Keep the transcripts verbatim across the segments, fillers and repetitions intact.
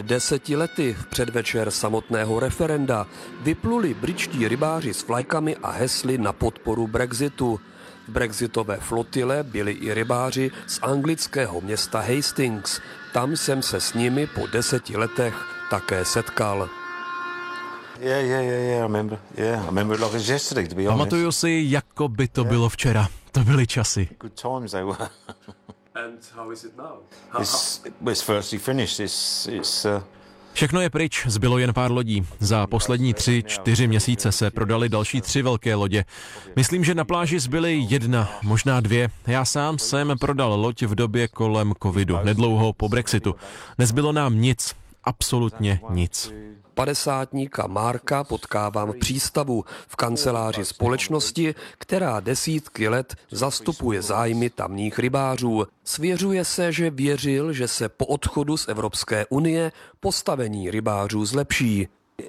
Deseti lety v předvečer samotného referenda vypluli britští rybáři s vlajkami a hesly na podporu Brexitu. V brexitové flotile byli i rybáři z anglického města Hastings. Tam jsem se s nimi po deseti letech také setkal. Yeah, yeah, yeah, yeah, I remember. Yeah, I remember it like it was yesterday, to be honest. Pamatuju si, jako by to bylo včera. To byly časy. Good times they were. And how is it now? How, It's, it's firstly finished. It's, it's, uh... Všechno je pryč, zbylo jen pár lodí. Za poslední tři, čtyři měsíce se prodaly další tři velké lodě. Myslím, že na pláži zbyly jedna, možná dvě. Já sám jsem prodal loď v době kolem covidu, nedlouho po Brexitu. Nezbylo nám nic, absolutně nic. Padesátníka Marka potkávám v přístavu v kanceláři společnosti, která desítky let zastupuje zájmy tamních rybářů. Svěřuje se, že věřil, že se po odchodu z Evropské unie postavení rybářů zlepší.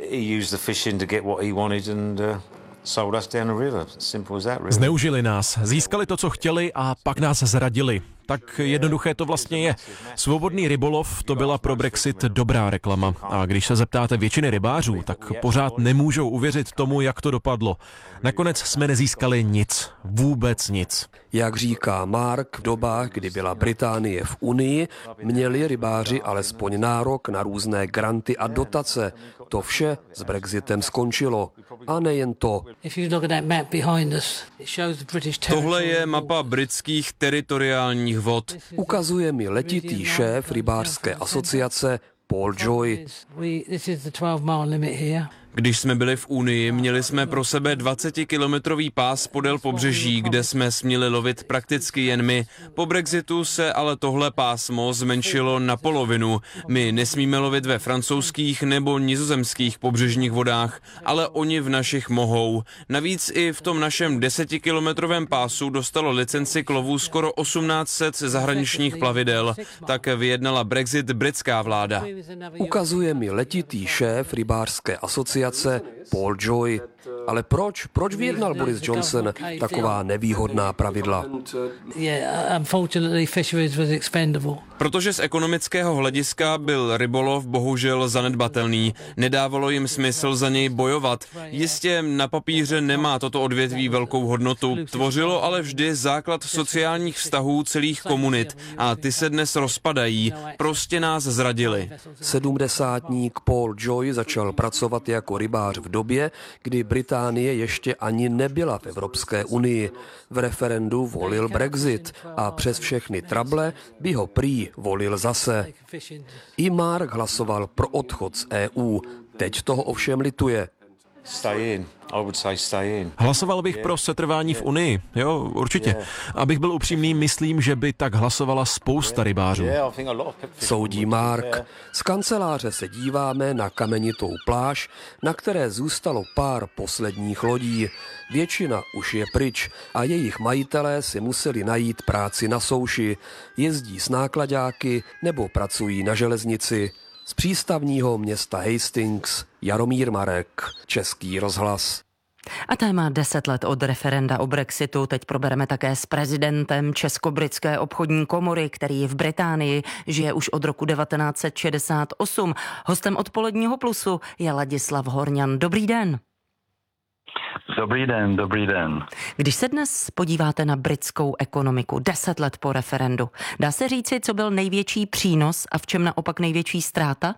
Zneužili nás, získali to, co chtěli a pak nás zradili. Tak jednoduché to vlastně je. Svobodný rybolov, to byla pro Brexit dobrá reklama. A když se zeptáte většiny rybářů, tak pořád nemůžou uvěřit tomu, jak to dopadlo. Nakonec jsme nezískali nic. Vůbec nic. Jak říká Mark, v dobách, kdy byla Británie v Unii, měli rybáři alespoň nárok na různé granty a dotace. To vše s Brexitem skončilo. A nejen to. Tohle je mapa britských teritoriálních vod. Ukazuje mi letitý šéf rybářské asociace Paul Joy. Když jsme byli v Unii, měli jsme pro sebe dvacetikilometrový pás podél pobřeží, kde jsme směli lovit prakticky jen my. Po Brexitu se ale tohle pásmo zmenšilo na polovinu. My nesmíme lovit ve francouzských nebo nizozemských pobřežních vodách, ale oni v našich mohou. Navíc i v tom našem desetikilometrovém pásu dostalo licenci k lovu skoro osmnáct set zahraničních plavidel. Tak vyjednala Brexit britská vláda. Ukazuje mi letitý šéf rybářské asociace Paul Joy. Ale proč? Proč vyjednal Boris Johnson taková nevýhodná pravidla? Protože z ekonomického hlediska byl rybolov bohužel zanedbatelný. Nedávalo jim smysl za něj bojovat. Jistě na papíře nemá toto odvětví velkou hodnotu. Tvořilo ale vždy základ sociálních vztahů celých komunit. A ty se dnes rozpadají. Prostě nás zradili. Sedmdesátník Paul Joy začal pracovat jako rybář v době, kdy Británie ještě ani nebyla v Evropské unii. V referendu volil Brexit a přes všechny trable by ho prý volil zase. I Mark hlasoval pro odchod z E U. Teď toho ovšem lituje. Stay in. I would say stay in. Hlasoval bych pro setrvání v Unii, jo, určitě. Abych byl upřímný, myslím, že by tak hlasovala spousta rybářů. Soudí Mark. Z kanceláře se díváme na kamenitou pláž, na které zůstalo pár posledních lodí. Většina už je pryč a jejich majitelé si museli najít práci na souši. Jezdí s náklaďáky nebo pracují na železnici. Z přístavního města Hastings Jaromír Marek, Český rozhlas. A téma deset let od referenda o Brexitu teď probereme také s prezidentem Česko-britské obchodní komory, který v Británii žije už od roku devatenáct set šedesát osm. Hostem Odpoledního plusu je Ladislav Horňan. Dobrý den. Dobrý den, dobrý den. Když se dnes podíváte na britskou ekonomiku deset let po referendu, dá se říci, co byl největší přínos a v čem naopak největší ztráta?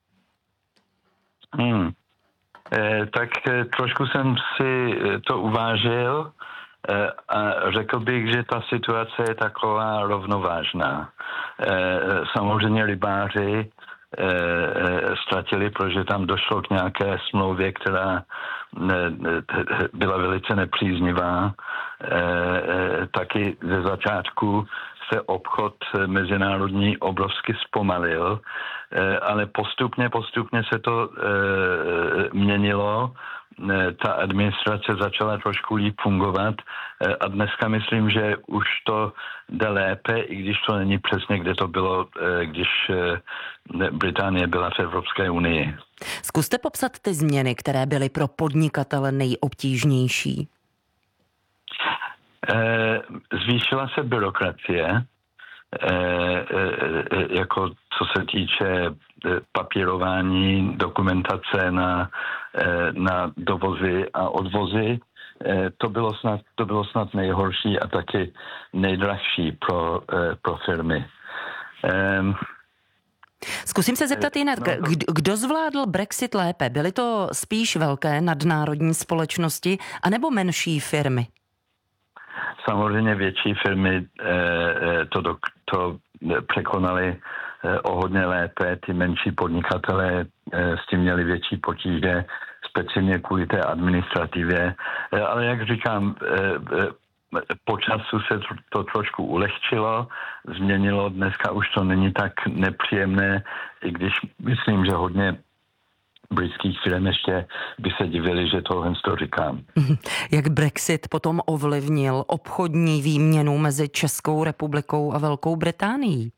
Hmm. Eh, tak eh, trošku jsem si to uvážil eh, a řekl bych, že ta situace je taková rovnovážná. Eh, samozřejmě rybáři eh, ztratili, protože tam došlo k nějaké smlouvě, která byla velice nepříznivá. Taky ze začátku se obchod mezinárodní obrovsky zpomalil, ale postupně, postupně se to měnilo. Ta administrace začala trošku líp fungovat a dneska myslím, že už to jde lépe, i když to není přesně, kde to bylo, když Británie byla v Evropské unii. Zkuste popsat ty změny, které byly pro podnikatele nejobtížnější. Zvýšila se byrokracie, jako co se týče papírování, dokumentace na, na dovozy a odvozy, to bylo snad, to bylo snad nejhorší a taky nejdražší pro, pro firmy. Zkusím se zeptat jinak, kdo zvládl Brexit lépe? Byly to spíš velké nadnárodní společnosti anebo menší firmy? Samozřejmě větší firmy to, to překonaly o hodně lépe, ty menší podnikatelé s tím měli větší potíže, speciálně kvůli té administrativě. Ale jak říkám, po času se to trošku ulehčilo, změnilo, dneska už to není tak nepříjemné, i když myslím, že hodně britských firm ještě by se divili, že tohle to říkám. Jak Brexit potom ovlivnil obchodní výměnu mezi Českou republikou a Velkou Británií?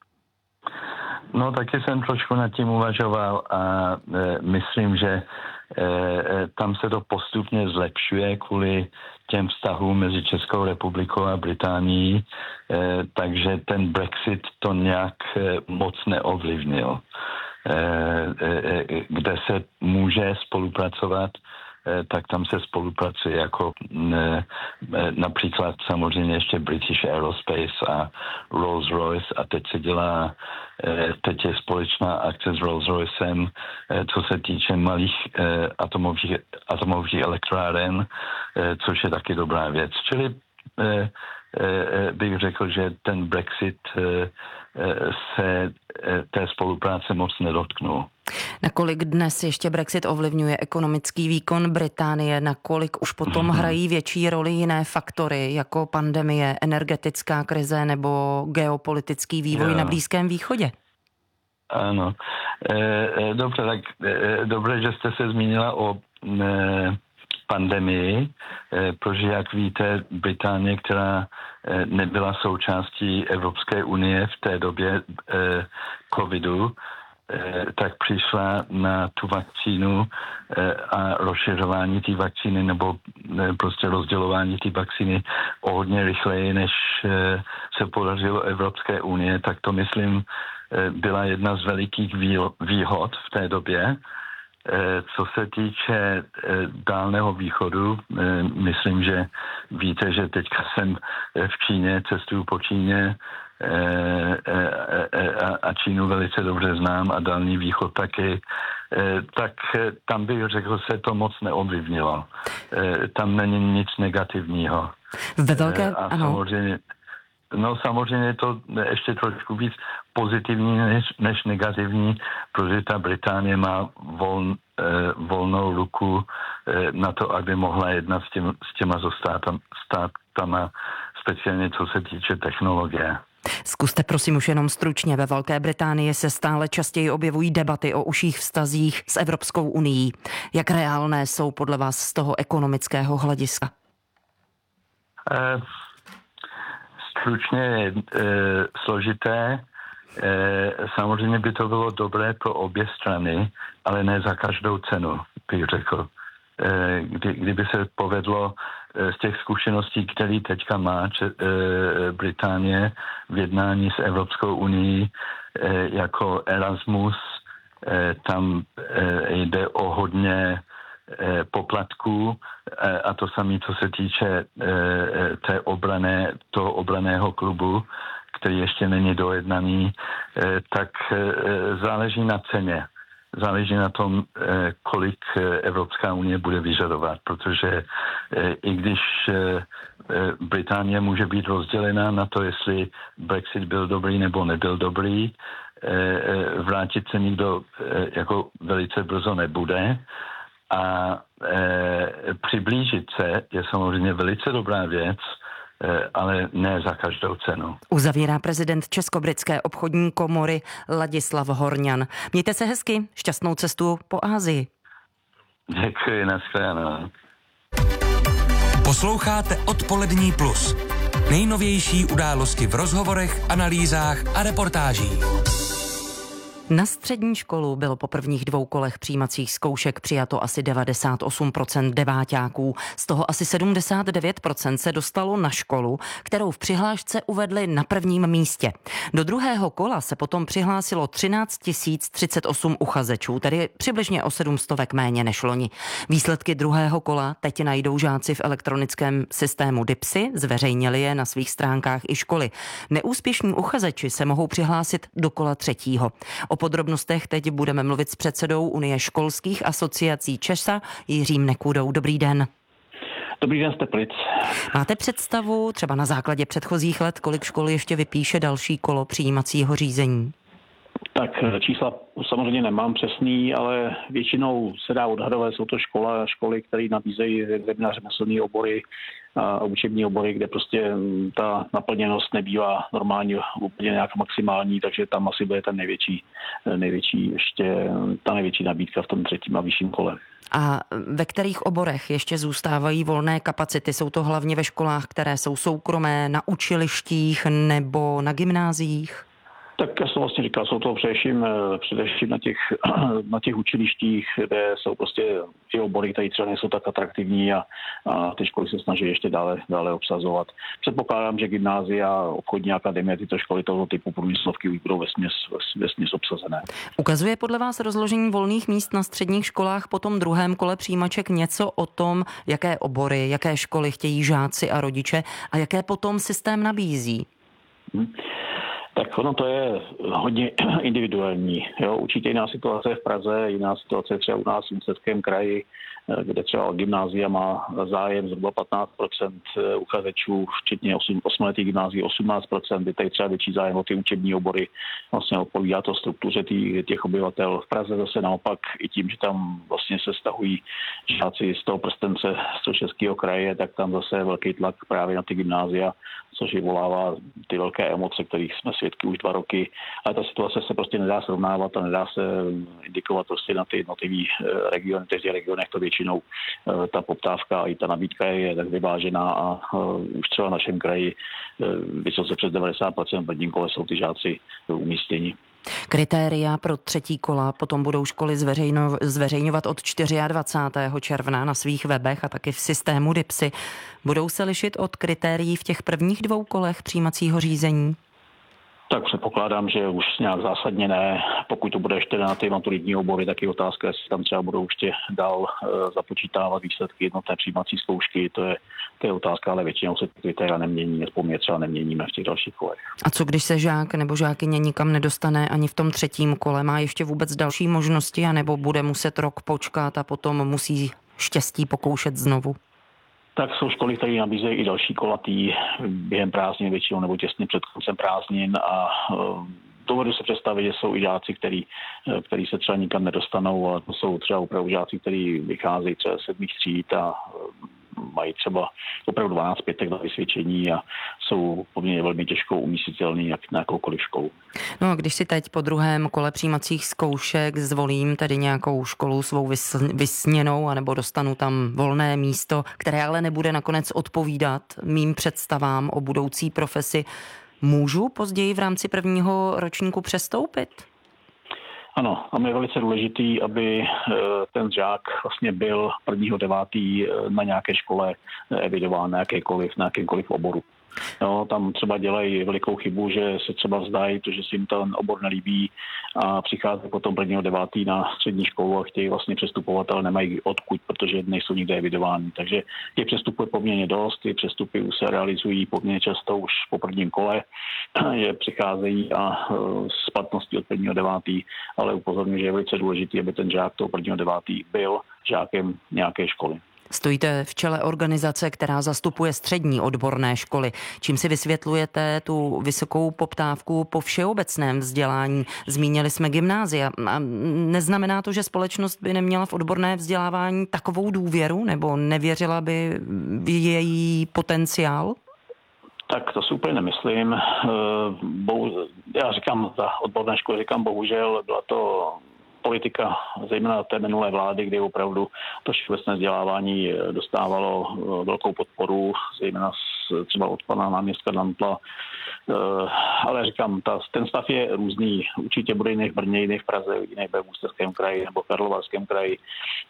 No taky jsem trošku nad tím uvažoval a e, myslím, že e, tam se to postupně zlepšuje kvůli těm vztahům mezi Českou republikou a Británií, e, takže ten Brexit to nějak e, moc neovlivnil. Kde se může spolupracovat, tak tam se spolupracuje jako například samozřejmě ještě British Aerospace a Rolls-Royce a teď se dělá, teď je společná akce s Rolls-Roycem, co se týče malých atomových, atomových elektráren, což je taky dobrá věc. Čili bych řekl, že ten Brexit se té spolupráce moc nedotknul. Nakolik dnes ještě Brexit ovlivňuje ekonomický výkon Británie, nakolik už potom hrají větší roli jiné faktory, jako pandemie, energetická krize nebo geopolitický vývoj jo. na Blízkém východě? Ano. E, dobře, tak e, dobře, že jste se zmínila o e, pandemii, protože jak víte, Británie, která nebyla součástí Evropské unie v té době covidu, tak přišla na tu vakcínu a rozšiřování té vakcíny nebo prostě rozdělování té vakcíny o hodně rychleji, než se podařilo Evropské unie, tak to myslím byla jedna z velikých výhod v té době. Co se týče Dálného východu, myslím, že víte, že teďka jsem v Číně, cestuju po Číně a Čínu velice dobře znám a Dálný východ taky, tak tam bych řekl, se to moc neovlivnilo. Tam není nic negativního. Ve velké, a ano. Samozřejmě, no samozřejmě je to ještě trošku víc pozitivní než, než negativní, protože ta Británie má vol, eh, volnou ruku eh, na to, aby mohla jednat s, těm, s těma zostátama, státama, speciálně co se týče technologie. Zkuste prosím už jenom stručně. Ve Velké Británii se stále častěji objevují debaty o užších vztazích s Evropskou unií. Jak reálné jsou podle vás z toho ekonomického hlediska? Eh, stručně je eh, složité. Eh, samozřejmě by to bylo dobré pro obě strany, ale ne za každou cenu, bych řekl. Eh, kdy, kdyby se povedlo eh, z těch zkušeností, které teďka má če, eh, Británie v jednání s Evropskou unii, eh, jako Erasmus, eh, tam eh, jde o hodně eh, poplatků eh, a to samé, co se týče eh, té obrané, toho obraného klubu, který ještě není dojednaný, tak záleží na ceně. Záleží na tom, kolik Evropská unie bude vyžadovat, protože i když Británie může být rozdělená na to, jestli Brexit byl dobrý nebo nebyl dobrý, vrátit se nikdo jako velice brzo nebude a přiblížit se je samozřejmě velice dobrá věc, ale ne za každou cenu. Uzavírá prezident Českobritské obchodní komory Ladislav Horňan. Mějte se hezky, šťastnou cestu po Asii. Děkuji, nashledanou. Posloucháte Odpolední plus. Nejnovější události v rozhovorech, analýzách a reportážích. Na střední školu bylo po prvních dvou kolech přijímacích zkoušek přijato asi devadesát osm procent deváťáků. Z toho asi sedmdesát devět procent se dostalo na školu, kterou v přihlášce uvedli na prvním místě. Do druhého kola se potom přihlásilo třináct tisíc třicet osm uchazečů, tedy přibližně o sedm stovek méně než loni. Výsledky druhého kola teď najdou žáci v elektronickém systému DIPSy, zveřejnili je na svých stránkách i školy. Neúspěšní uchazeči se mohou přihlásit do kola třetího. O podrobnostech teď budeme mluvit s předsedou Unie školských asociací ČESA Jiřím Nekudou. Dobrý den. Dobrý den z Teplic. Máte představu třeba na základě předchozích let, kolik škol ještě vypíše další kolo přijímacího řízení? Tak čísla samozřejmě nemám přesný, ale většinou se dá odhadovat, jsou to škola, školy, které nabízejí zejména řemeslné obory a učební obory, kde prostě ta naplněnost nebývá normálně úplně nějak maximální, takže tam asi bude ten největší, největší ještě ta největší nabídka v tom třetím a vyšším kole. A ve kterých oborech ještě zůstávají volné kapacity? Jsou to hlavně ve školách, které jsou soukromé, na učilištích nebo na gymnáziích? Tak já jsem vlastně říkal, jsou to především, především na, těch, na těch učilištích, kde jsou prostě i obory, které třeba nejsou tak atraktivní a, a ty školy se snaží ještě dále, dále obsazovat. Předpokládám, že gymnázia, obchodní akademie, tyto školy toho typu průmyslovky už budou vesměs, vesměs obsazené. Ukazuje podle vás rozložení volných míst na středních školách po tom druhém kole přijímaček něco o tom, jaké obory, jaké školy chtějí žáci a rodiče a jaké potom systém nabízí? Hmm. Tak ono to je hodně individuální. Jo? Určitě jiná situace v Praze, jiná situace třeba u nás v Ústeckém kraji, kde třeba gymnázia má zájem zhruba patnáct procent uchazečů, včetně osmiletých gymnázií osmnáct procent, je tady třeba větší zájem o ty učební obory, vlastně odpovídá to struktuře tý, těch obyvatel. V Praze zase naopak i tím, že tam vlastně se stahují žáci z toho prstence Středočeského kraje, tak tam zase je velký tlak právě na ty gymnázia, což vyvolává ty velké emoce, kterých jsme svědky už dva roky. Ale ta situace se prostě nedá srovnávat a nedá se indikovat prostě na ty jednotlivý regiony, v těch regionech to většinou ta poptávka a i ta nabídka je tak vyvážená a už třeba v našem kraji vysoce přes devadesát procent v prvním kole jsou ty žáci umístěni. Kritéria pro třetí kola potom budou školy zveřejno, zveřejňovat od dvacátého čtvrtého června na svých webech a taky v systému DIPSy. Budou se lišit od kritérií v těch prvních dvou kolech přijímacího řízení? Tak předpokládám, že už nějak zásadně ne. Pokud to bude ještě na ty maturitní obory, tak je otázka, jestli tam třeba budou ještě dál e, započítávat výsledky jednotné přijímací zkoušky. To je, to je otázka, ale většinou se ty kritéria nemění, aspoň mě třeba neměníme v těch dalších kolech. A co když se žák nebo žákyně nikam nedostane ani v tom třetím kole? Má ještě vůbec další možnosti, anebo bude muset rok počkat a potom musí štěstí pokoušet znovu? Tak jsou školy, které nabízejí i další kolatý během prázdnin většinou nebo těsně před koncem prázdnin a dovedu se představit, že jsou i žáci, který, který se třeba nikam nedostanou, ale to jsou třeba opravdu žáci, který vycházejí třeba sedmých tříd a mají třeba opravdu dvanáct pětek na vysvědčení a jsou poměrně velmi těžko umístitelný na jakoukoliv školu. No a když si teď po druhém kole přijímacích zkoušek zvolím tedy nějakou školu svou vysněnou, anebo dostanu tam volné místo, které ale nebude nakonec odpovídat mým představám o budoucí profesi, můžu později v rámci prvního ročníku přestoupit? Ano, a je velice důležitý, aby ten žák vlastně byl prvního devátý na nějaké škole evidován na jakékoliv, na jakémkoliv oboru. No, tam třeba dělají velikou chybu, že se třeba vzdají, protože si jim ten obor nelíbí a přichází potom prvního devátý na střední školu a chtějí vlastně přestupovat, ale nemají odkud, protože nejsou nikde evidováni. Takže těch přestupů je poměrně dost, ty přestupy už se realizují poměrně často už po prvním kole, že přicházejí a s platností od prvního devátý, ale upozorňuji, že je velice důležitý, aby ten žák toho prvního devátý byl žákem nějaké školy. Stojíte v čele organizace, která zastupuje střední odborné školy. Čím si vysvětlujete tu vysokou poptávku po všeobecném vzdělání? Zmínili jsme gymnázia. A neznamená to, že společnost by neměla v odborné vzdělávání takovou důvěru nebo nevěřila by v její potenciál? Tak to si úplně nemyslím. Já říkám, za odborné školy říkám bohužel, byla to politika, zejména té minulé vlády, kdy opravdu to všeobecné vzdělávání dostávalo velkou podporu, zejména třeba od pana náměstka Dantla. Ale říkám, ta, ten stav je různý. Určitě bude jiný v Brně, jiný v Praze, jiný v Ústeckém kraji nebo v Karlovarském kraji.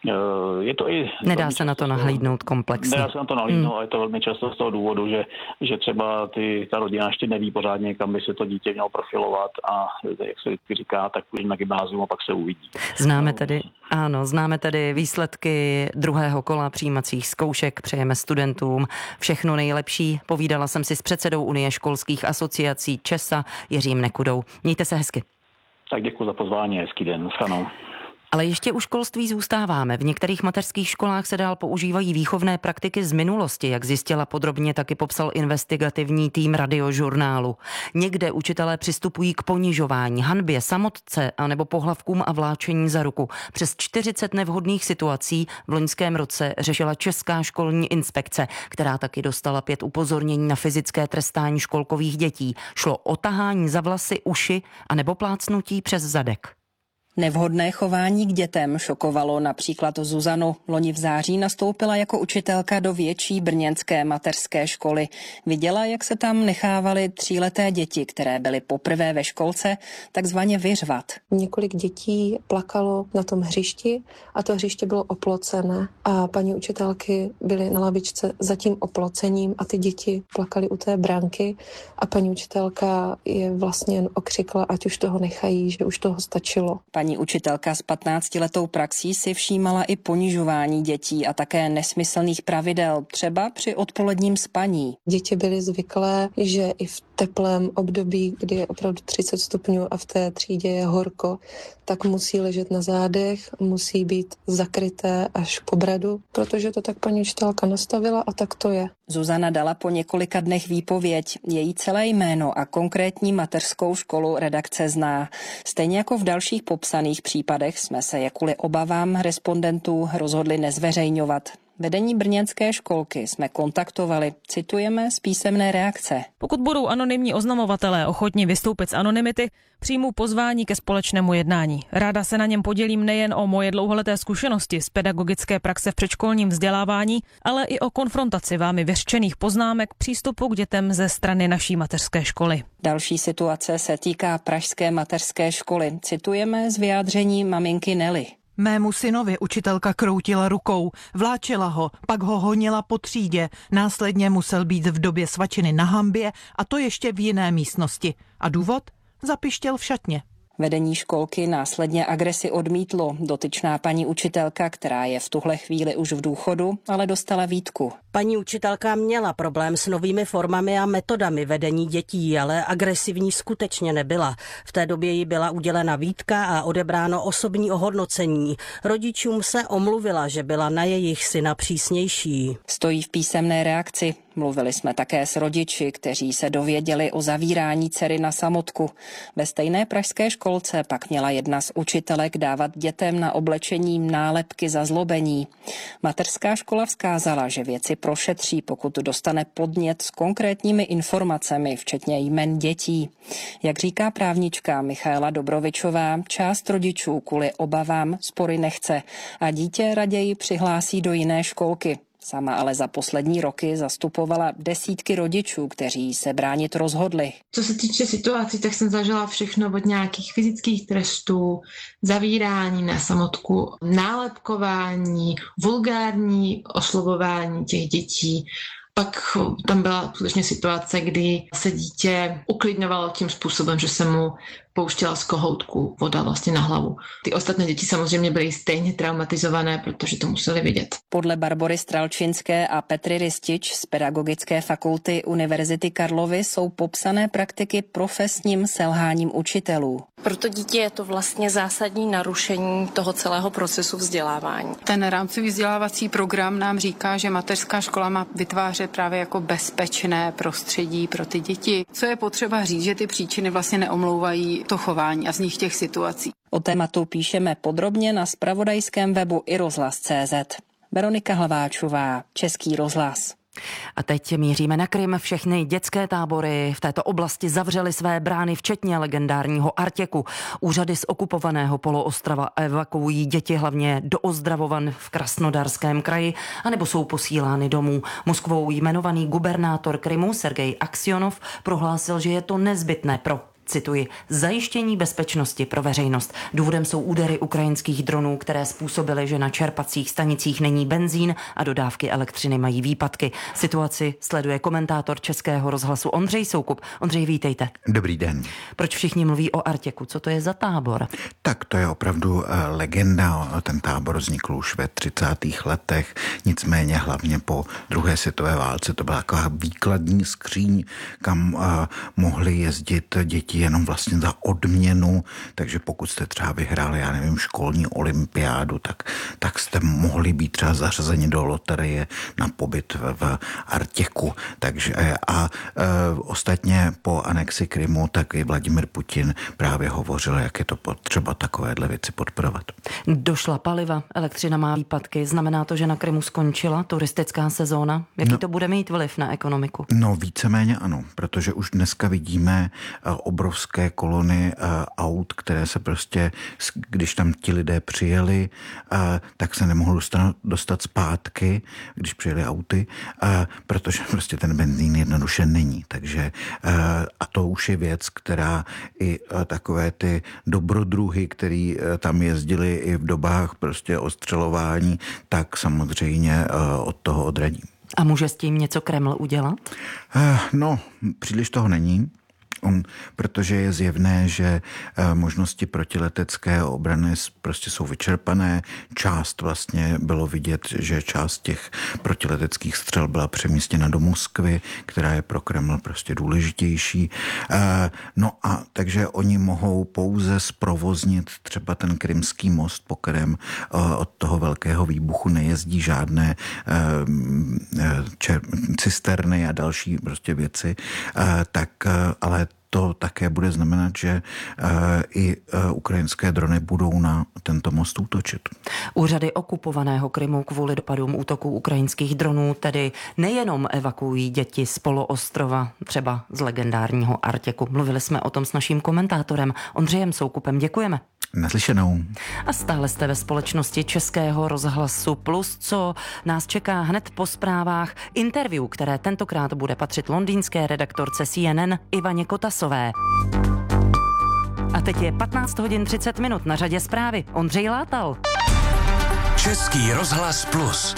Je to i... Nedá se na to nahlídnout komplexně. Nedá se na to nahlídnout, hmm. ale je to velmi často z toho důvodu, že, že třeba ty, ta rodina ještě neví pořádně, kam by se to dítě mělo profilovat a jak se vždycky říká, tak půjdeme na gymnázium a pak se uvidí. Známe tedy, ano, známe tedy výsledky druhého kola přijímacích zkoušek, přejeme studentům všechno nejlepší. Povídala jsem si s předsedou Unie školských asociací ČESA Jiřím Nekudou. Mějte se hezky. Tak děkuji za pozvání, hezký den, schanou. Ale ještě u školství zůstáváme. V některých mateřských školách se dál používají výchovné praktiky z minulosti, jak zjistila podrobně taky popsal investigativní tým Radiožurnálu. Někde učitelé přistupují k ponižování, hanbě, samotce anebo pohlavkům a vláčení za ruku. Přes čtyřicet nevhodných situací v loňském roce řešila Česká školní inspekce, která taky dostala pět upozornění na fyzické trestání školkových dětí. Šlo o tahání za vlasy, uši anebo plácnutí přes zadek. Nevhodné chování k dětem šokovalo například Zuzanu. Loni v září nastoupila jako učitelka do větší brněnské mateřské školy. Viděla, jak se tam nechávaly tříleté děti, které byly poprvé ve školce, takzvaně vyřvat. Několik dětí plakalo na tom hřišti a to hřiště bylo oplocené a paní učitelky byly na lavičce za tím oplocením a ty děti plakaly u té branky a paní učitelka je vlastně jen okřikla, ať už toho nechají, že už toho stačilo. Paní učitelka s patnáctiletou praxí si všímala i ponižování dětí a také nesmyslných pravidel, třeba při odpoledním spaní. Děti byly zvyklé, že i v teplém období, kdy je opravdu třicet stupňů a v té třídě je horko, tak musí ležet na zádech, musí být zakryté až po bradu, protože to tak paní učitelka nastavila a tak to je. Zuzana dala po několika dnech výpověď. Její celé jméno a konkrétní mateřskou školu redakce zná. Stejně jako v dalších popsaných případech jsme se je kvůli obavám respondentů rozhodli nezveřejňovat. Vedení brněnské školky jsme kontaktovali. Citujeme z písemné reakce. Pokud budou anonymní oznamovatelé ochotni vystoupit z anonymity, přijmu pozvání ke společnému jednání. Ráda se na něm podělím nejen o moje dlouholeté zkušenosti z pedagogické praxe v předškolním vzdělávání, ale i o konfrontaci vámi vyřčených poznámek přístupu k dětem ze strany naší mateřské školy. Další situace se týká pražské mateřské školy. Citujeme z vyjádření maminky Nelly. Mému synovi učitelka kroutila rukou, vláčela ho, pak ho honila po třídě, následně musel být v době svačiny na hambě a to ještě v jiné místnosti. A důvod? Zapištěl v šatně. Vedení školky následně agresi odmítlo. Dotyčná paní učitelka, která je v tuhle chvíli už v důchodu, ale dostala výtku. Paní učitelka měla problém s novými formami a metodami vedení dětí, ale agresivní skutečně nebyla. V té době jí byla udělena výtka a odebráno osobní ohodnocení. Rodičům se omluvila, že byla na jejich syna přísnější. Stojí v písemné reakci. Mluvili jsme také s rodiči, kteří se dověděli o zavírání dcery na samotku. Ve stejné pražské školce pak měla jedna z učitelek dávat dětem na oblečení nálepky za zlobení. Mateřská škola vzkázala, že věci prošetří, pokud dostane podnět s konkrétními informacemi, včetně jmen dětí. Jak říká právnička Michaela Dobrovičová, část rodičů kvůli obavám spory nechce a dítě raději přihlásí do jiné školky. Sama ale za poslední roky zastupovala desítky rodičů, kteří se bránit rozhodli. Co se týče situací, tak jsem zažila všechno od nějakých fyzických trestů, zavírání na samotku, nálepkování, vulgární oslovování těch dětí. Pak tam byla skutečně situace, kdy se dítě uklidňovalo tím způsobem, že se mu pouštěla z kohoutku voda vlastně na hlavu. Ty ostatní děti samozřejmě byly stejně traumatizované, protože to museli vidět. Podle Barbory Stralčinské a Petry Ristič z Pedagogické fakulty Univerzity Karlovy jsou popsané praktiky profesním selháním učitelů. Pro to dítě je to vlastně zásadní narušení toho celého procesu vzdělávání. Ten rámcový vzdělávací program nám říká, že mateřská škola má vytvářet právě jako bezpečné prostředí pro ty děti. Co je potřeba říct, že ty příčiny vlastně neomlouvají to chování a z nich těch situací. O tématu píšeme podrobně na zpravodajském webu i rozhlas tečka cé zet. Veronika Hlaváčová, Český rozhlas. A teď míříme na Krym. Všechny dětské tábory v této oblasti zavřely své brány, včetně legendárního Artěku. Úřady z okupovaného poloostrova evakuují děti hlavně do Ozdravovan v Krasnodarském kraji, anebo jsou posílány domů. Moskvou jmenovaný gubernátor Krymu Sergej Aksionov prohlásil, že je to nezbytné pro, cituji, zajištění bezpečnosti pro veřejnost. Důvodem jsou údery ukrajinských dronů, které způsobily, že na čerpacích stanicích není benzín a dodávky elektřiny mají výpadky. Situaci sleduje komentátor Českého rozhlasu Ondřej Soukup. Ondřej, vítejte. Dobrý den. Proč všichni mluví o Artěku? Co to je za tábor? Tak to je opravdu legenda. Ten tábor vznikl už ve třicátých letech, nicméně hlavně po druhé světové válce to byla taková výkladní skříň, kam uh, mohly jezdit děti jenom vlastně za odměnu, takže pokud jste třeba vyhráli, já nevím, školní olympiádu, tak, tak jste mohli být třeba zařazeni do loterie na pobyt v, v Artěku. Takže a e, ostatně po anexi Krymu, tak i Vladimir Putin právě hovořil, jak je to potřeba takovéhle věci podporovat. Došla paliva, elektřina má výpadky, znamená to, že na Krymu skončila turistická sezóna? Jaký no, to bude mít vliv na ekonomiku? No víceméně ano, protože už dneska vidíme obrovské obrovské kolony uh, aut, které se prostě, když tam ti lidé přijeli, uh, tak se nemohli dostat, dostat zpátky, když přijeli auty, uh, protože prostě ten benzín jednoduše není. Takže uh, a to už je věc, která i uh, takové ty dobrodruhy, který uh, tam jezdili i v dobách prostě ostřelování, tak samozřejmě uh, od toho odradí. A může s tím něco Kreml udělat? Uh, no, příliš toho není. On, protože je zjevné, že e, možnosti protiletecké obrany prostě jsou vyčerpané. Část vlastně bylo vidět, že část těch protileteckých střel byla přemístěna do Moskvy, která je pro Kreml prostě důležitější. E, no a takže oni mohou pouze zprovoznit třeba ten krymský most, po kterém e, od toho velkého výbuchu nejezdí žádné e, čer, cisterny a další prostě věci. E, tak e, ale to také bude znamenat, že uh, i uh, ukrajinské drony budou na tento most útočit. Úřady okupovaného Krymu kvůli dopadům útoků ukrajinských dronů tedy nejenom evakuují děti z poloostrova, třeba z legendárního Artěku. Mluvili jsme o tom s naším komentátorem Ondřejem Soukupem. Děkujeme. Naslyšenou. A stále jste ve společnosti Českého rozhlasu Plus, co nás čeká hned po zprávách. Interview, které tentokrát bude patřit londýnské redaktorce C N N Ivaně Kotasové. A teď je patnáct hodin třicet minut, na řadě zprávy. Ondřej Látal. Český rozhlas Plus.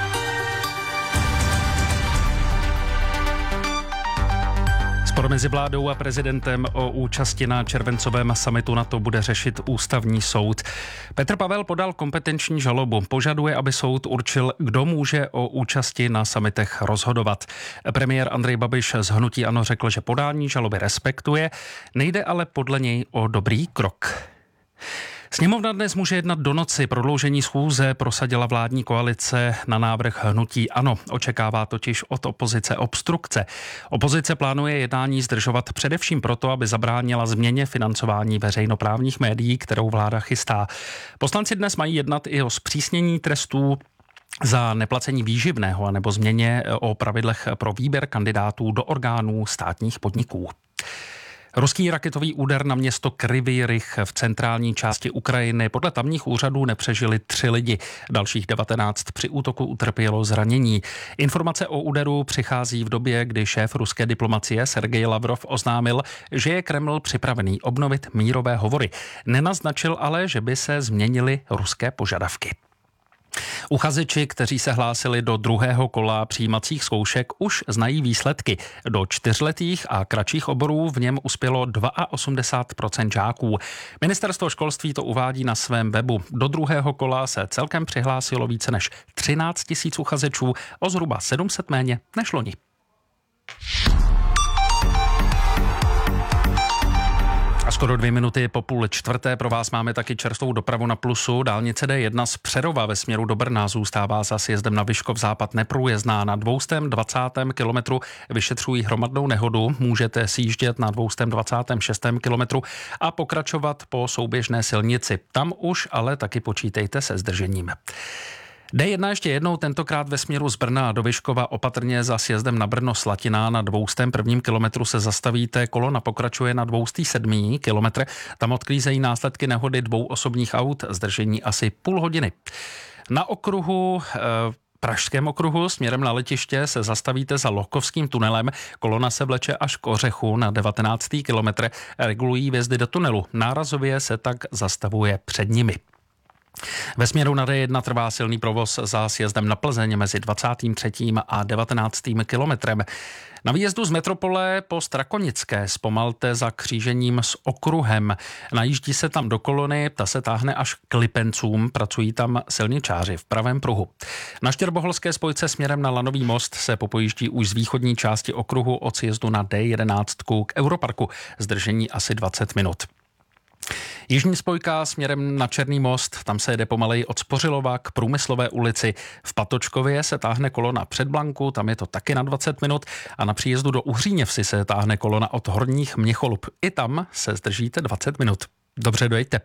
Spor mezi vládou a prezidentem o účasti na červencovém summitu NATO bude řešit ústavní soud. Petr Pavel podal kompetenční žalobu. Požaduje, aby soud určil, kdo může o účasti na summitech rozhodovat. Premiér Andrej Babiš z hnutí ANO řekl, že podání žaloby respektuje, nejde ale podle něj o dobrý krok. Sněmovna dnes může jednat do noci. Prodloužení schůze prosadila vládní koalice na návrh hnutí ANO. Očekává totiž od opozice obstrukce. Opozice plánuje jednání zdržovat především proto, aby zabránila změně financování veřejnoprávních médií, kterou vláda chystá. Poslanci dnes mají jednat i o zpřísnění trestů za neplacení výživného anebo změně o pravidlech pro výběr kandidátů do orgánů státních podniků. Ruský raketový úder na město Kryvyi Rih v centrální části Ukrajiny. Podle tamních úřadů nepřežili tři lidi. Dalších devatenáct při útoku utrpělo zranění. Informace o úderu přichází v době, kdy šéf ruské diplomacie Sergej Lavrov oznámil, že je Kreml připravený obnovit mírové hovory. Nenaznačil ale, že by se změnily ruské požadavky. Uchazeči, kteří se hlásili do druhého kola přijímacích zkoušek, už znají výsledky. Do čtyřletých a kratších oborů v něm uspělo osmdesát dva procent žáků. Ministerstvo školství to uvádí na svém webu. Do druhého kola se celkem přihlásilo více než třináct tisíc uchazečů, o zhruba sedm set méně než loni. A skoro dvě minuty po půl čtvrté pro vás máme taky čerstvou dopravu na Plusu. Dálnice D jedna z Přerova ve směru do Brna zůstává za sjezdem na Vyškov západ neprůjezdná. Na dvěstě dvacátém kilometru vyšetřují hromadnou nehodu. Můžete sjíždět na dvěstě dvacátém šestém kilometru a pokračovat po souběžné silnici. Tam už ale taky počítejte se zdržením. D jedna ještě jednou, tentokrát ve směru z Brna do Vyškova, opatrně za sjezdem na Brno Slatina. Na dvoustém prvním kilometru se zastavíte, kolona pokračuje na dvoustý sedmý kilometr. Tam odklízejí následky nehody dvou osobních aut, zdržení asi půl hodiny. Na okruhu e, Pražském okruhu směrem na letiště se zastavíte za Lohkovským tunelem. Kolona se vleče až k Ořechu na devatenáctý kilometr. Regulují vjezdy do tunelu. Nárazově se tak zastavuje před nimi. Ve směru na D jedna trvá silný provoz za sjezdem na Plzeň mezi dvacátým třetím a devatenáctým kilometrem. Na výjezdu z metropole po Strakonické zpomalte za křížením s okruhem. Najíždí se tam do kolony, ta se táhne až k Lipencům, pracují tam silničáři v pravém pruhu. Na štěrboholské spojce směrem na Lanový most se popojíždí už z východní části okruhu od sjezdu na D jedenáct k Europarku. Zdržení asi dvacet minut. Jižní spojka směrem na Černý most, tam se jede pomaleji od Spořilova k Průmyslové ulici. V Patočkově se táhne kolona před Blanku, tam je to taky na dvacet minut a na příjezdu do Uhříněvsi se táhne kolona od Horních Měcholub. I tam se zdržíte dvacet minut. Dobře, dojďte.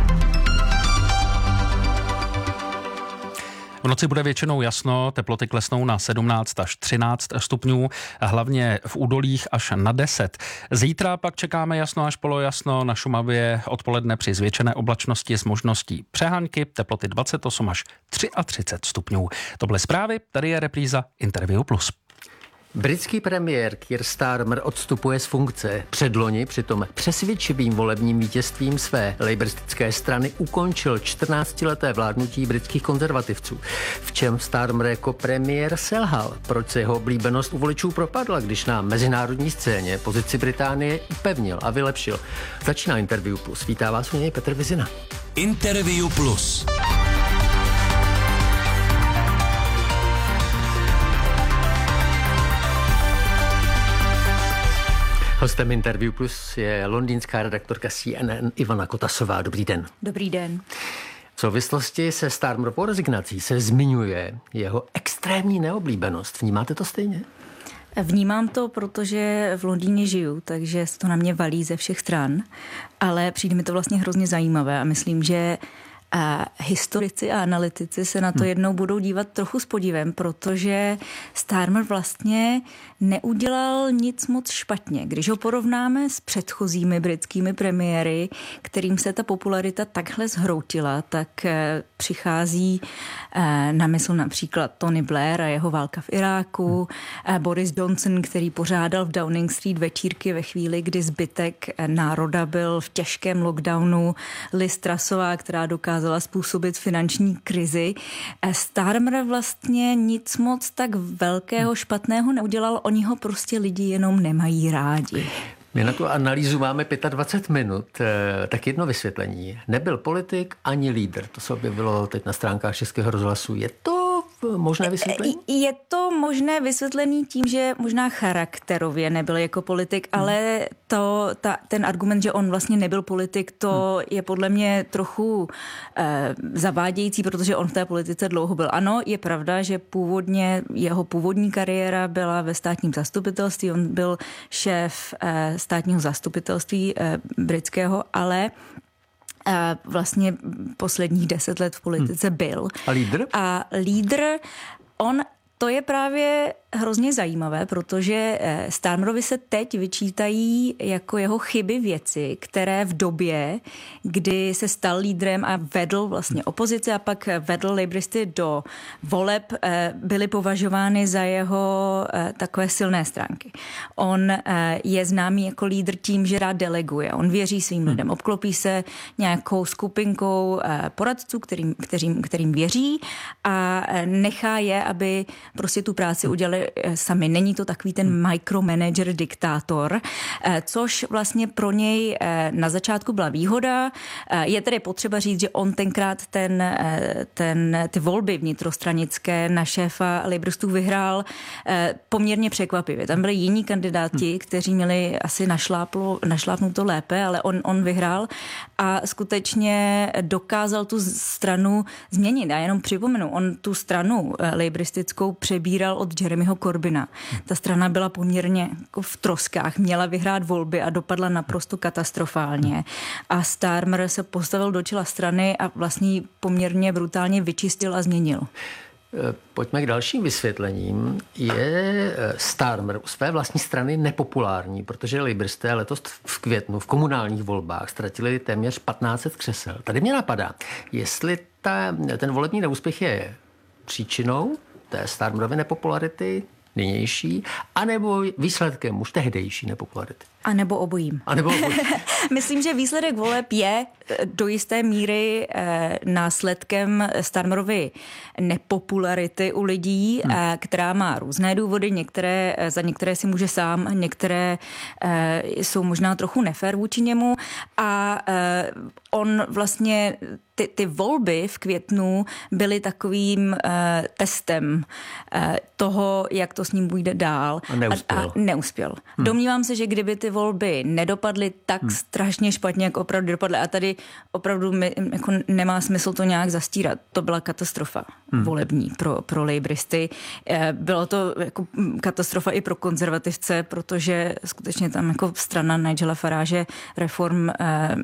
V noci bude většinou jasno, teploty klesnou na sedmnáct až třináct stupňů, hlavně v údolích až na deset. Zítra pak čekáme jasno až polojasno, na Šumavě odpoledne při zvětšené oblačnosti s možností přehánky, teploty dvacet osm až třicet tři stupňů. To byly zprávy, tady je repríza Interview Plus. Britský premiér Keir Starmer odstupuje z funkce. Předloni přitom přesvědčivým volebním vítězstvím své laboristické strany ukončil čtrnáctileté vládnutí britských konzervativců. V čem Starmer jako premiér selhal? Proč se jeho oblíbenost u voličů propadla, když na mezinárodní scéně pozici Británie upevnil a vylepšil? Začíná Interview Plus. Vítá vás u něj Petr Vizina. Interview Plus. Hostem Interview Plus je londýnská redaktorka C N N Ivana Kotasová. Dobrý den. Dobrý den. V souvislosti se Starmerovou rezignací se zmiňuje jeho extrémní neoblíbenost. Vnímáte to stejně? Vnímám to, protože v Londýně žiju, takže to na mě valí ze všech stran, ale přijde mi to vlastně hrozně zajímavé a myslím, že a historici a analytici se na to jednou budou dívat trochu s podívem, protože Starmer vlastně neudělal nic moc špatně. Když ho porovnáme s předchozími britskými premiéry, kterým se ta popularita takhle zhroutila, tak přichází na mysl například Tony Blair a jeho válka v Iráku, Boris Johnson, který pořádal v Downing Street večírky ve chvíli, kdy zbytek národa byl v těžkém lockdownu, Liz Trussová, která dokázala způsobit finanční krizi. Starmer vlastně nic moc tak velkého špatného neudělal, oni ho prostě lidi jenom nemají rádi. My na tu analýzu máme dvacet pět minut, tak jedno vysvětlení. Nebyl politik ani lídr, to se objevilo teď na stránkách Českého rozhlasu. Je to možné vysvětlení? Je to možné vysvětlení tím, že možná charakterově nebyl jako politik, hmm. ale to, ta, ten argument, že on vlastně nebyl politik, to hmm. je podle mě trochu eh, zavádějící, protože on v té politice dlouho byl. Ano, je pravda, že původně jeho původní kariéra byla ve státním zastupitelství, on byl šéf eh, státního zastupitelství eh, britského, ale a vlastně posledních deset let v politice byl. A lídr? A lídr, on, to je právě hrozně zajímavé, protože Starmerovi se teď vyčítají jako jeho chyby věci, které v době, kdy se stal lídrem a vedl vlastně opozici a pak vedl laboristy do voleb, byly považovány za jeho takové silné stránky. On je známý jako lídr tím, že rád deleguje. On věří svým lidem, obklopí se nějakou skupinkou poradců, kterým, kterým, kterým věří a nechá je, aby prostě tu práci udělali sami. Není to takový ten micromanager, diktátor, což vlastně pro něj na začátku byla výhoda. Je tedy potřeba říct, že on tenkrát ten, ten, ty volby vnitrostranické na šéfa laboristů vyhrál poměrně překvapivě. Tam byli jiní kandidáti, kteří měli asi našlápnuto lépe, ale on, on vyhrál a skutečně dokázal tu stranu změnit. Já jenom připomenu, on tu stranu laboristickou přebíral od Jeremyho Corbyna. Ta strana byla poměrně jako v troskách, měla vyhrát volby a dopadla naprosto katastrofálně. A Starmer se postavil do čela strany a vlastně poměrně brutálně vyčistil a změnil. Pojďme k dalším vysvětlením. Je Starmer u své vlastní strany nepopulární, protože Labouristé letos v květnu v komunálních volbách ztratili téměř patnáct set křesel. Tady mě napadá, jestli ta, ten volební neúspěch je příčinou té Starmerovy nepopularity, nynější, anebo výsledkem už tehdejší nepopularity. A nebo obojím. A nebo obojím. Myslím, že výsledek voleb je do jisté míry eh, následkem Starmerovy nepopularity u lidí, hmm. eh, která má různé důvody. Některé, eh, za některé si může sám, některé eh, jsou možná trochu nefér vůči němu. A eh, on vlastně ty, ty volby v květnu byly takovým eh, testem eh, toho, jak to s ním bude dál. A neuspěl. A, a neuspěl. Hmm. Domnívám se, že kdyby ty volby nedopadly tak hmm. strašně špatně, jak opravdu dopadly. A tady opravdu mi, jako nemá smysl to nějak zastírat. To byla katastrofa hmm. volební pro, pro Labouristy. Bylo to jako katastrofa i pro konzervativce, protože skutečně tam jako strana Nigela Farage Reform eh,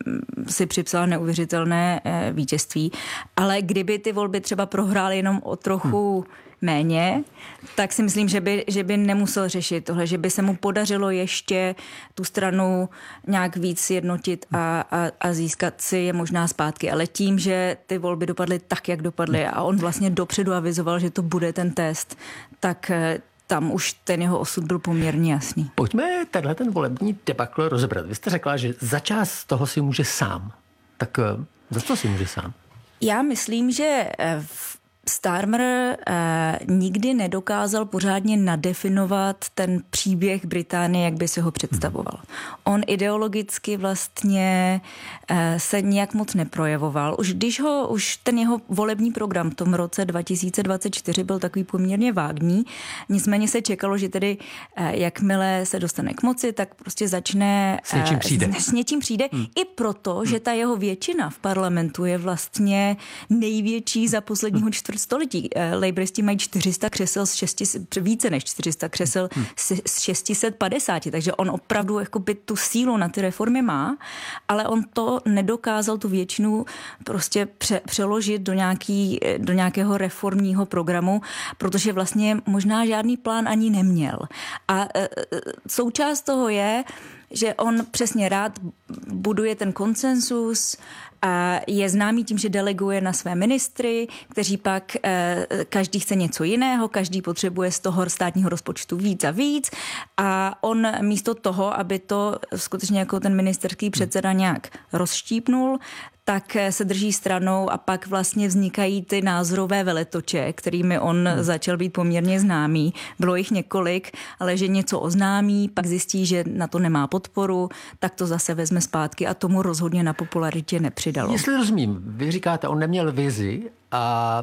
si připsala neuvěřitelné eh, vítězství. Ale kdyby ty volby třeba prohrály jenom o trochu hmm. méně, tak si myslím, že by, že by nemusel řešit tohle, že by se mu podařilo ještě tu stranu nějak víc jednotit a, a, a získat si je možná zpátky. Ale tím, že ty volby dopadly tak, jak dopadly a on vlastně dopředu avizoval, že to bude ten test, tak tam už ten jeho osud byl poměrně jasný. Pojďme tenhle ten volební debakl rozebrat. Vy jste řekla, že za část toho si může sám. Tak za co si může sám? Já myslím, že v Starmer eh, nikdy nedokázal pořádně nadefinovat ten příběh Británie, jak by si ho představoval. On ideologicky vlastně eh, se nějak moc neprojevoval. Už když ho, už ten jeho volební program v tom roce dva tisíce dvacet čtyři byl takový poměrně vágní, nicméně se čekalo, že tedy eh, jakmile se dostane k moci, tak prostě začne... S něčím přijde. S, s něčím přijde, hmm. i proto, že ta jeho většina v parlamentu je vlastně největší za posledního čtvrt století. Labouristi mají čtyři sta křesel z šesti, více než čtyři sta křesel hmm. z šest set padesát, takže on opravdu jakoby tu sílu na ty reformy má, ale on to nedokázal tu většinu prostě pře- přeložit do, nějaký, do nějakého reformního programu, protože vlastně možná žádný plán ani neměl. A e, součást toho je, že on přesně rád buduje ten konsensus, a je známý tím, že deleguje na své ministry, kteří pak eh, každý chce něco jiného, každý potřebuje z toho státního rozpočtu víc a víc a on místo toho, aby to skutečně jako ten ministerský předseda nějak rozštípnul, tak se drží stranou a pak vlastně vznikají ty názorové veletoče, kterými on hmm. začal být poměrně známý. Bylo jich několik, ale že něco oznámí, pak zjistí, že na to nemá podporu, tak to zase vezme zpátky a tomu rozhodně na popularitě nepřidalo. Jestli rozumím, vy říkáte, on neměl vizi a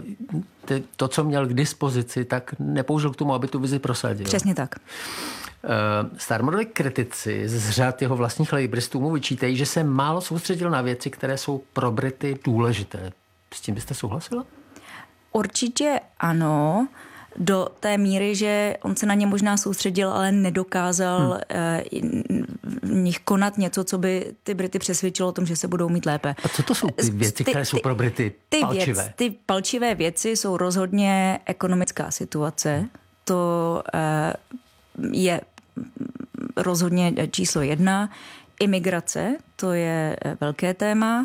to, co měl k dispozici, tak nepoužil k tomu, aby tu vizi prosadil. Přesně tak. Starmerovi kritici z řad jeho vlastních labouristů mu vyčítají, že se málo soustředil na věci, které jsou pro Brity důležité. S tím byste souhlasila? Určitě ano, do té míry, že on se na ně možná soustředil, ale nedokázal hmm. v nich konat něco, co by ty Brity přesvědčilo o tom, že se budou mít lépe. A co to jsou ty věci, ty, které jsou pro Brity ty palčivé? Věc, ty palčivé věci jsou rozhodně ekonomická situace. To je rozhodně číslo jedna. Imigrace, to je velké téma.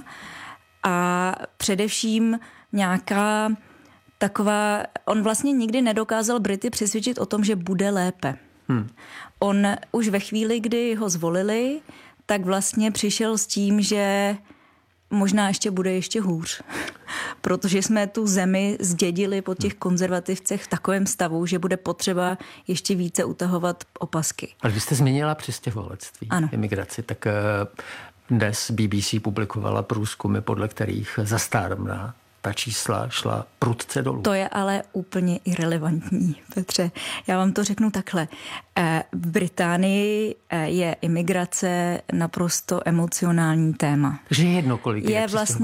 A především nějaká taková... On vlastně nikdy nedokázal Brity přesvědčit o tom, že bude lépe. Hmm. On už ve chvíli, kdy ho zvolili, tak vlastně přišel s tím, že možná ještě bude ještě hůř. Protože jsme tu zemi zdědili po těch konzervativcech v takovém stavu, že bude potřeba ještě více utahovat opasky. Ale vy jste zmínila přistěhovalectví, imigraci, tak dnes B B C publikovala průzkumy, podle kterých za Starmera ta čísla šla prudce dolů. To je ale úplně irelevantní, Petře. Já vám to řeknu takhle. V Británii je imigrace naprosto emocionální téma. Takže jedno, kolik je Je vlastně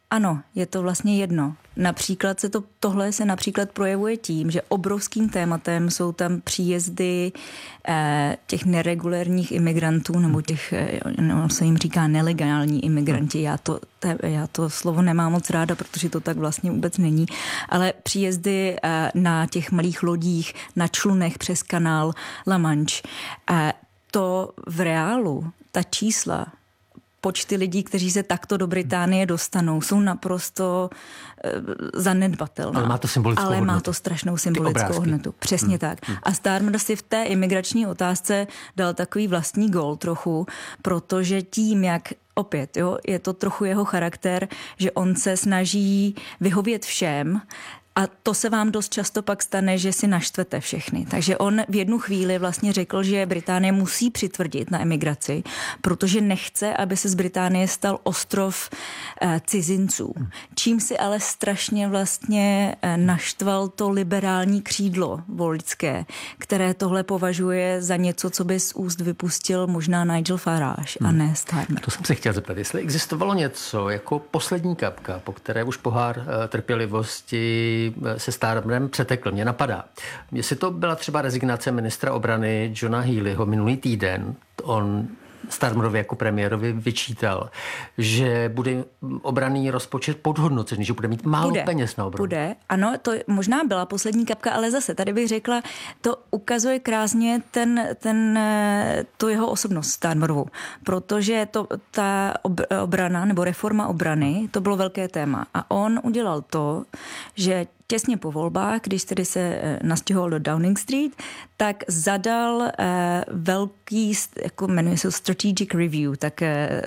Ano, je to vlastně jedno. Například se to, tohle se například projevuje tím, že obrovským tématem jsou tam příjezdy eh, těch neregulérních imigrantů, nebo těch, eh, no, se jim říká nelegální imigranti. Já to, te, já to slovo nemám moc ráda, protože to tak vlastně vůbec není. Ale příjezdy eh, na těch malých lodích, na člunech přes kanál La Manche. Eh, to v reálu, ta čísla, počty lidí, kteří se takto do Británie dostanou, jsou naprosto e, zanedbatelná. Ale má to symbolickou Ale hodnotu. má to strašnou symbolickou hodnotu. Přesně hmm. tak. A Starmer si v té imigrační otázce dal takový vlastní gól trochu, protože tím, jak opět, jo, je to trochu jeho charakter, že on se snaží vyhovět všem. A to se vám dost často pak stane, že si naštvete všechny. Takže on v jednu chvíli vlastně řekl, že Británie musí přitvrdit na emigraci, protože nechce, aby se z Británie stal ostrov eh, cizinců. Čím si ale strašně vlastně eh, naštval to liberální křídlo voličské, které tohle považuje za něco, co by z úst vypustil možná Nigel Farage hmm. a ne Starmer. To jsem se chtěl zeptat, jestli existovalo něco jako poslední kapka, po které už pohár eh, trpělivosti se Starmerem přetekl. Mě napadá, jestli to byla třeba rezignace ministra obrany Johna Healeyho minulý týden, on Starmerovi jako premiérovi vyčítal, že bude obranný rozpočet podhodnocený, že bude mít málo bude, peněz na obranu. Bude, ano, to možná byla poslední kapka, ale zase tady bych řekla, to ukazuje krásně ten, ten, tu jeho osobnost Starmerovu, protože to, ta obrana nebo reforma obrany, to bylo velké téma a on udělal to, že těsně po volbách, když tedy se nastěhoval do Downing Street, tak zadal eh, velký, jako jmenuje se Strategic Review, tak eh,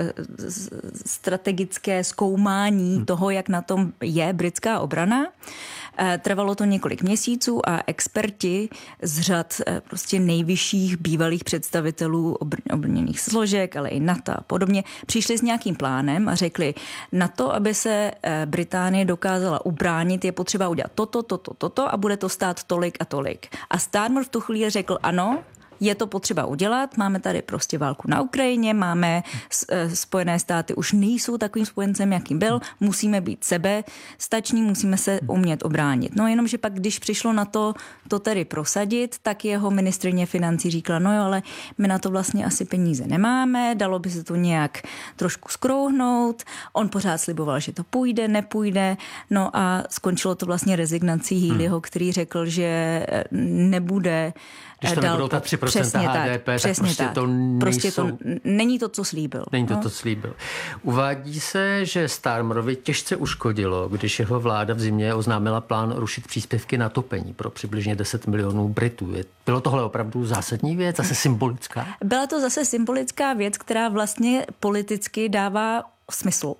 strategické zkoumání hmm. toho, jak na tom je britská obrana. Eh, trvalo to několik měsíců a experti z řad eh, prostě nejvyšších bývalých představitelů obr- obrněných složek, ale i NATO a podobně, přišli s nějakým plánem a řekli, na to, aby se eh, Británie dokázala ubránit, je potřeba udělat toto, toto, toto a bude to stát tolik a tolik. A Starmer v tu chvíli řekl ano, je to potřeba udělat, máme tady prostě válku na Ukrajině, máme Spojené státy, už nejsou takovým spojencem, jakým byl, musíme být sebestační, musíme se umět obránit. No jenomže pak, když přišlo na to, to tedy prosadit, tak jeho ministryně financí říkala, no jo, ale my na to vlastně asi peníze nemáme, dalo by se to nějak trošku skrouhnout, on pořád sliboval, že to půjde, nepůjde, no a skončilo to vlastně rezignací Healeyho, hmm. který řekl, že nebude Když to nebudou ta tři procenta H D P, tak, tak prostě tak. to nejsou... Prostě to není to, co slíbil. Není to, no. co slíbil. Uvádí se, že Starmerovi těžce uškodilo, když jeho vláda v zimě oznámila plán rušit příspěvky na topení pro přibližně deset milionů Britů. Bylo tohle opravdu zásadní věc, zase symbolická? Byla to zase symbolická věc, která vlastně politicky dává smysl.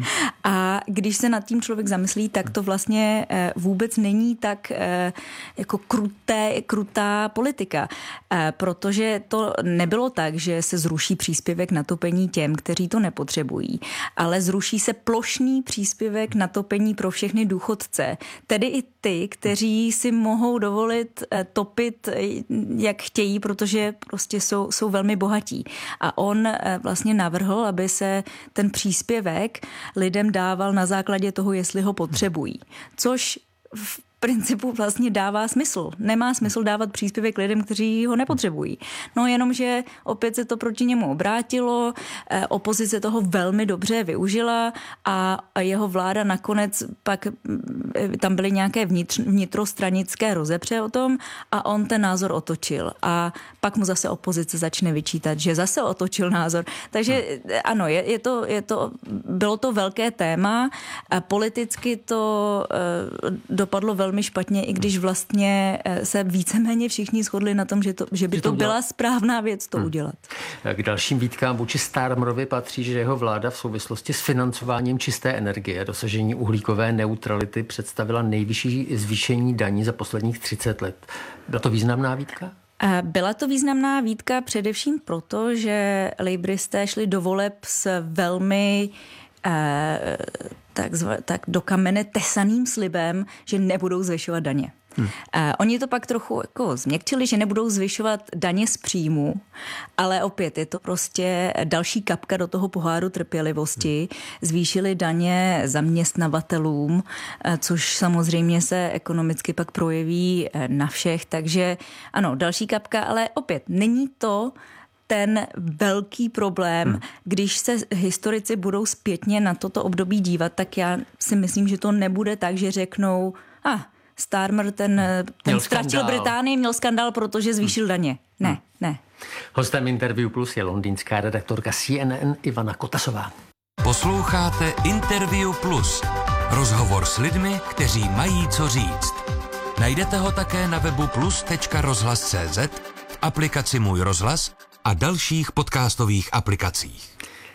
A když se nad tím člověk zamyslí, tak to vlastně vůbec není tak jako kruté, krutá politika. Protože to nebylo tak, že se zruší příspěvek na topení těm, kteří to nepotřebují, ale zruší se plošný příspěvek na topení pro všechny důchodce. Tedy i ty, kteří si mohou dovolit topit, jak chtějí, protože prostě jsou, jsou velmi bohatí. A on vlastně navrhl, aby se ten příspěvek příspěvek lidem dával na základě toho, jestli ho potřebují. Což v principu vlastně dává smysl. Nemá smysl dávat příspěvek lidem, kteří ho nepotřebují. No jenomže opět se to proti němu obrátilo, opozice toho velmi dobře využila a jeho vláda nakonec pak, tam byly nějaké vnitř, vnitrostranické rozepře o tom a on ten názor otočil. A pak mu zase opozice začne vyčítat, že zase otočil názor. Takže ano, je, je to, je to, bylo to velké téma. Politicky to dopadlo velmi špatně, i když vlastně se víceméně všichni shodli na tom, že, to, že by to byla správná věc to hmm. udělat. K dalším výtkám vůči Starmerovi patří, že jeho vláda v souvislosti s financováním čisté energie, dosažení uhlíkové neutrality představila nejvyšší zvýšení daní za posledních třicet let. Byla to významná výtka? Byla to významná výtka především proto, že lejbristé šli do voleb s velmi tak, tak do kamene tesaným slibem, že nebudou zvyšovat daně. Hmm. Oni to pak trochu jako změkčili, že nebudou zvyšovat daně z příjmu, ale opět je to prostě další kapka do toho poháru trpělivosti. Zvýšili daně zaměstnavatelům, což samozřejmě se ekonomicky pak projeví na všech, takže ano, další kapka, ale opět není to ten velký problém, hmm. když se historici budou zpětně na toto období dívat, tak já si myslím, že to nebude tak, že řeknou, a ah, Starmer, ten, ten ztratil Británii, měl skandál, protože zvýšil daně. Ne, hmm. ne. Hostem Interview Plus je londýnská redaktorka C N N Ivana Kotasová. Posloucháte Interview Plus. Rozhovor s lidmi, kteří mají co říct. Najdete ho také na webu plus tečka rozhlas tečka cé zet, aplikaci Můj rozhlas a dalších podcastových aplikacích.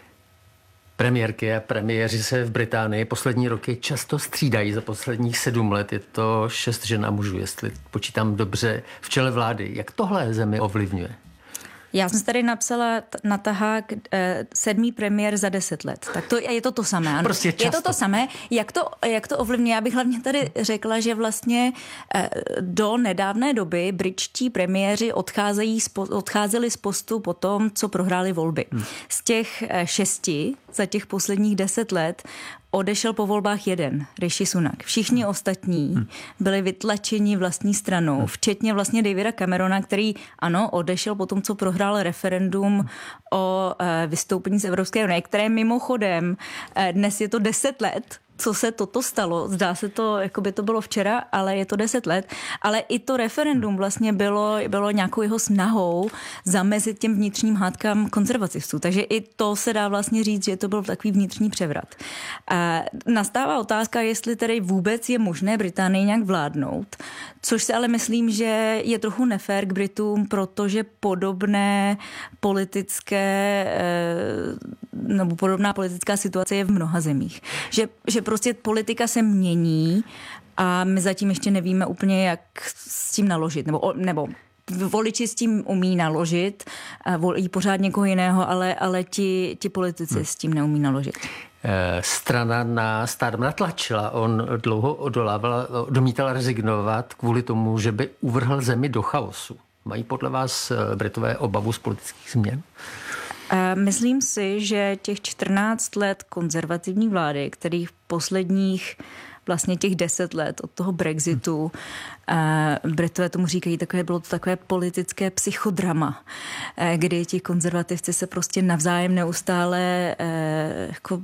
Premiérky a premiéři se v Británii poslední roky často střídají. Za posledních sedm let je to šest žen a mužů, jestli počítám dobře, v čele vlády. Jak tohle zemi ovlivňuje? Já jsem tady napsala na tahák eh, sedmý premiér za deset let. Tak to je to to samé. Ano. Prostě často. Je to to samé. Jak to, jak to ovlivňuje? Já bych hlavně tady řekla, že vlastně eh, do nedávné doby britští premiéři odcházejí, odcházeli z postu po tom, co prohráli volby. Hmm. Z těch eh, šesti za těch posledních deset let odešel po volbách jeden, Rishi Sunak. Všichni ostatní byli vytlačeni vlastní stranou, včetně vlastně Davida Camerona, který ano, odešel po tom, co prohrál referendum o e, vystoupení z Evropské unie, které mimochodem e, dnes je to deset let, co se toto stalo. Zdá se to, jako by to bylo včera, ale je to deset let. Ale i to referendum vlastně bylo, bylo nějakou jeho snahou zamezit těm vnitřním hádkám konzervativců. Takže i to se dá vlastně říct, že to byl takový vnitřní převrat. A nastává otázka, jestli tedy vůbec je možné Británii nějak vládnout, což se ale myslím, že je trochu nefér k Britům, protože podobné politické nebo podobná politická situace je v mnoha zemích. Že, že prostě politika se mění a my zatím ještě nevíme úplně, jak s tím naložit. Nebo, nebo voliči s tím umí naložit, volí pořád někoho jiného, ale, ale ti, ti politici hmm. s tím neumí naložit. Strana na Starmera tlačila, on dlouho odolával, odmítal rezignovat kvůli tomu, že by uvrhl zemi do chaosu. Mají podle vás Britové obavu z politických změn? Myslím si, že těch čtrnáct let konzervativní vlády, kterých posledních vlastně těch deset let od toho Brexitu, hmm. Britové tomu říkají, takové, bylo to takové politické psychodrama, kdy ti konzervativci se prostě navzájem neustále jako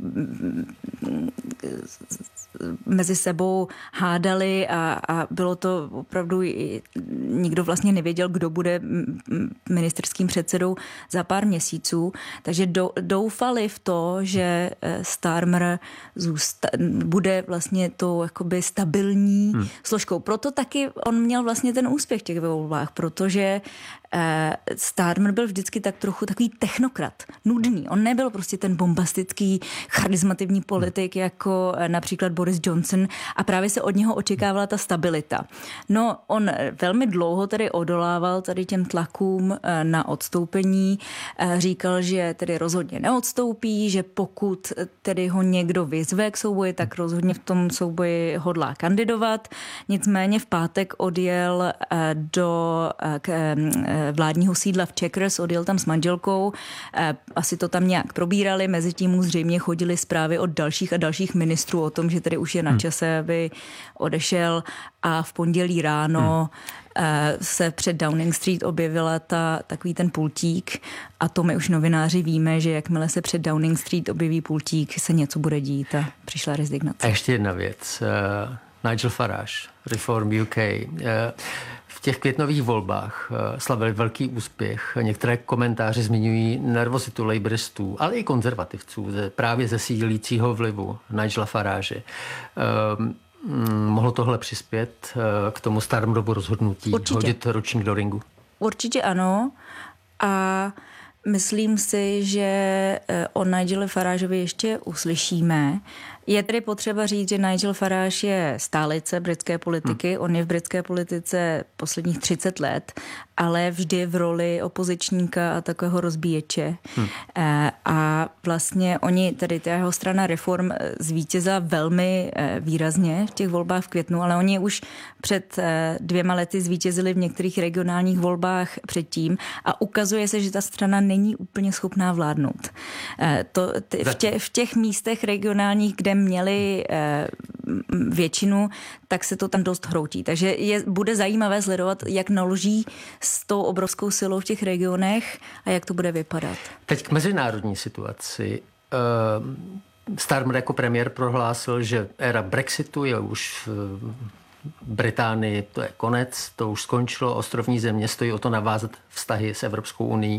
mezi sebou hádali a, a bylo to opravdu, nikdo vlastně nevěděl, kdo bude ministerským předsedou za pár měsíců, takže do, doufali v to, že Starmer zůsta, bude vlastně tou jakoby stabilní hmm. složkou. Proto taky on měl vlastně ten úspěch v těch volbách, protože Starmer byl vždycky tak trochu takový technokrat, nudný. On nebyl prostě ten bombastický, charismativní politik jako například Boris Johnson a právě se od něho očekávala ta stabilita. No, on velmi dlouho tedy odolával tady těm tlakům na odstoupení. Říkal, že tedy rozhodně neodstoupí, že pokud tedy ho někdo vyzve k souboji, tak rozhodně v tom souboji hodlá kandidovat. Nicméně v pátek odjel do k, vládního sídla v Chequers, odjel tam s manželkou, asi to tam nějak probírali, mezi tím mu zřejmě chodili zprávy od dalších a dalších ministrů o tom, že tedy už je na čase, aby odešel a v pondělí ráno hmm. se před Downing Street objevila ta, takový ten pultík a to my už novináři víme, že jakmile se před Downing Street objeví pultík, se něco bude dít a přišla rezignace. A ještě jedna věc. Uh, Nigel Farage, Reform U K. Uh, V těch květnových volbách slavili velký úspěch. Některé komentáře zmiňují nervozitu labouristů, ale i konzervativců, právě ze sílícího vlivu Nigela Farage. Um, mohlo tohle přispět k tomu Starmerovu rozhodnutí Určitě. hodit ručník do ringu? Určitě ano. A myslím si, že o Nigelu Farageovi ještě uslyšíme. Je tedy potřeba říct, že Nigel Farage je stálice britské politiky. Hmm. On je v britské politice posledních třicet let, ale vždy v roli opozičníka a takového rozbíječe. Hmm. A vlastně oni, tedy ta jeho strana Reform, zvítězila velmi výrazně v těch volbách v květnu, ale oni už před dvěma lety zvítězili v některých regionálních volbách předtím a ukazuje se, že ta strana není úplně schopná vládnout. To, ty, v, tě, v těch místech regionálních, kde měli eh, většinu, tak se to tam dost hroutí. Takže je, bude zajímavé sledovat, jak naloží s tou obrovskou silou v těch regionech a jak to bude vypadat. Teď k mezinárodní situaci. Uh, Starmer jako premiér prohlásil, že éra Brexitu je už v Británii, to je konec, to už skončilo, ostrovní země stojí o to navázat vztahy s Evropskou unií.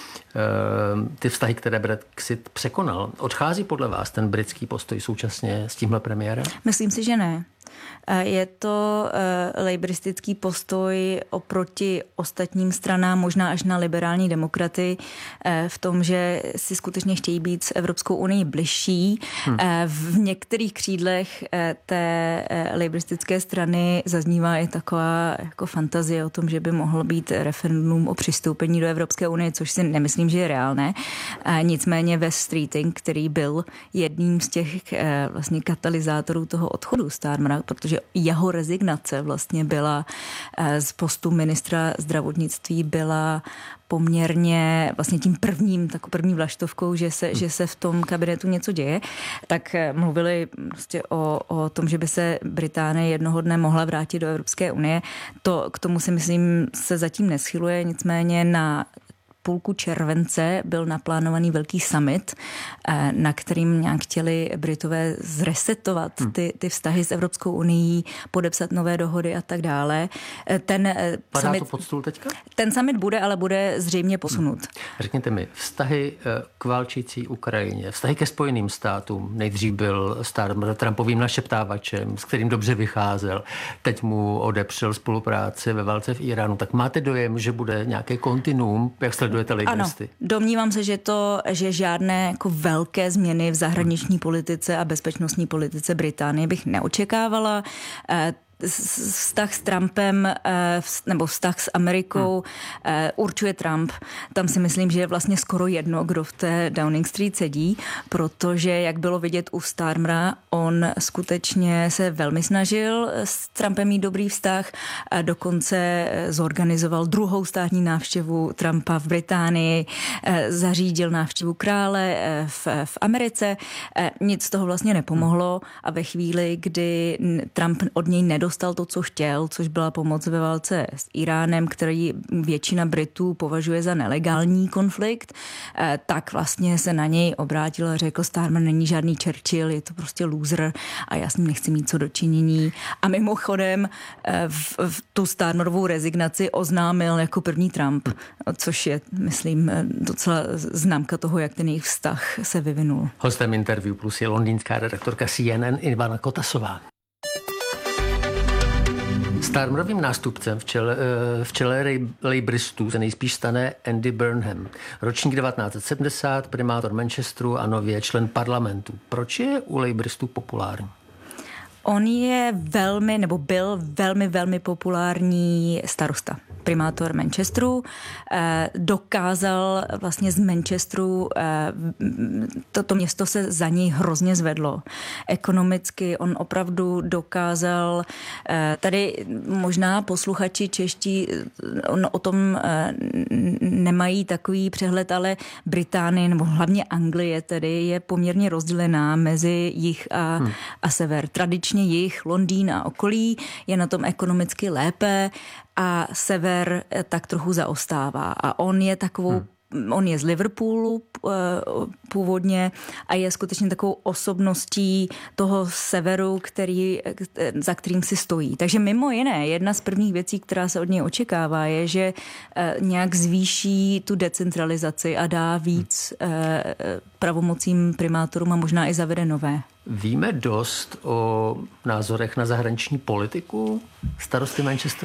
Ty vztahy, které Brexit překonal. Odchází podle vás ten britský postoj současně s tímhle premiérem? Myslím si, že ne. Je to uh, lejbristický postoj oproti ostatním stranám, možná až na liberální demokraty, uh, v tom, že si skutečně chtějí být s Evropskou unii bližší. Hmm. Uh, v některých křídlech uh, té uh, lejbristické strany zaznívá i taková jako fantazie o tom, že by mohlo být referendum o přistoupení do Evropské unie, což si nemyslím, že je reálné. Uh, nicméně Wes Streeting, který byl jedním z těch uh, vlastně katalyzátorů toho odchodu Starmera, protože jeho rezignace vlastně byla z postu ministra zdravotnictví byla poměrně vlastně tím prvním, takovou první vlaštovkou, že se, že se v tom kabinetu něco děje, tak mluvili prostě o, o tom, že by se Británie jednoho dne mohla vrátit do Evropské unie. To k tomu si myslím se zatím neschyluje, nicméně na půlku července byl naplánovaný velký summit, na kterým nějak chtěli Britové zresetovat ty, ty vztahy s Evropskou unií, podepsat nové dohody a tak dále. Ten Padá summit, to pod stůl teďka? Ten summit bude, ale bude zřejmě posunut. Hmm. Řekněte mi, vztahy k válčící Ukrajině, vztahy ke Spojeným státům. Nejdřív byl Starmer Trumpovým našeptávačem, s kterým dobře vycházel. Teď mu odepřel spolupráci ve válce v Iránu. Tak máte dojem, že bude nějaké kontinuum, jak sledujete lejbristy? Ano, domnívám se, že to, že žádné jako velké změny v zahraniční politice a bezpečnostní politice Británie bych neočekávala. Vztah s Trumpem nebo vztah s Amerikou hmm. určuje Trump. Tam si myslím, že je vlastně skoro jedno, kdo v té Downing Street sedí, protože, jak bylo vidět u Starmera, on skutečně se velmi snažil s Trumpem mít dobrý vztah a dokonce zorganizoval druhou státní návštěvu Trumpa v Británii, zařídil návštěvu krále v, v Americe. Nic z toho vlastně nepomohlo a ve chvíli, kdy Trump od něj nedostal dostal to, co chtěl, což byla pomoc ve válce s Iránem, který většina Britů považuje za nelegální konflikt, tak vlastně se na něj obrátil a řekl, Starmer není žádný Churchill, je to prostě loser a já s ním nechci mít co dočinění. A mimochodem v, v tu Starmerovou rezignaci oznámil jako první Trump, což je, myslím, docela známka toho, jak ten jejich vztah se vyvinul. Hostem Interview Plus je londýnská redaktorka C N N Ivana Kotasová. Starmerovým nástupcem v čele, v čele lejbristů se nejspíš stane Andy Burnham. Ročník devatenáct set sedmdesát, primátor Manchesteru a nově člen parlamentu. Proč je u lejbristů populární? On je velmi, nebo byl velmi, velmi populární starosta, primátor Manchesteru. Dokázal vlastně z Manchesteru, toto město se za něj hrozně zvedlo. Ekonomicky on opravdu dokázal, tady možná posluchači čeští on o tom nemají takový přehled, ale Británie, nebo hlavně Anglie tedy, je poměrně rozdělená mezi jih a, hmm. a sever. Tradičně jih, Londýn a okolí je na tom ekonomicky lépe a sever tak trochu zaostává. A on je takovou hmm. On je z Liverpoolu původně a je skutečně takovou osobností toho severu, který, za kterým si stojí. Takže mimo jiné, jedna z prvních věcí, která se od něj očekává, je, že nějak zvýší tu decentralizaci a dá víc pravomocím primátorům a možná i zavede nové. Víme dost o názorech na zahraniční politiku starosty Manchesteru?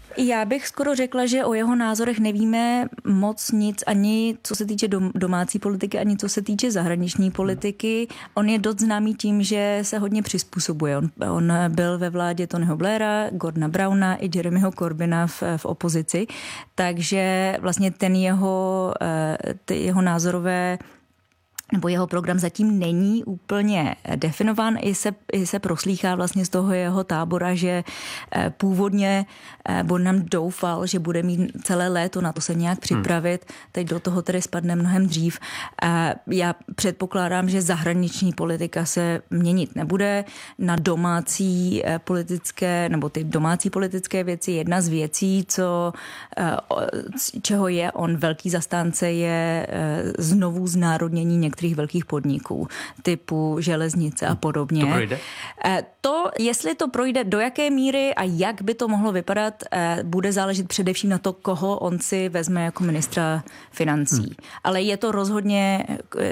Já bych skoro řekla, že o jeho názorech nevíme moc nic, ani co se týče dom- domácí politiky, ani co se týče zahraniční politiky. On je dost známý tím, že se hodně přizpůsobuje. On, on byl ve vládě Tonyho Blaira, Gordona Browna i Jeremyho Corbyna v, v opozici, takže vlastně ten jeho, ty jeho názorové nebo jeho program zatím není úplně definován. I se, i se proslýchá vlastně z toho jeho tábora, že původně Bonham doufal, že bude mít celé léto na to se nějak připravit. Hmm. Teď do toho tedy spadne mnohem dřív. Já předpokládám, že zahraniční politika se měnit nebude. Na domácí politické, nebo ty domácí politické věci, jedna z věcí, co, čeho je on velký zastánce, je znovu znárodnění některých velkých podniků, typu železnice a podobně. To projde? To, jestli to projde, do jaké míry a jak by to mohlo vypadat, bude záležet především na to, koho on si vezme jako ministra financí. Hmm. Ale je to rozhodně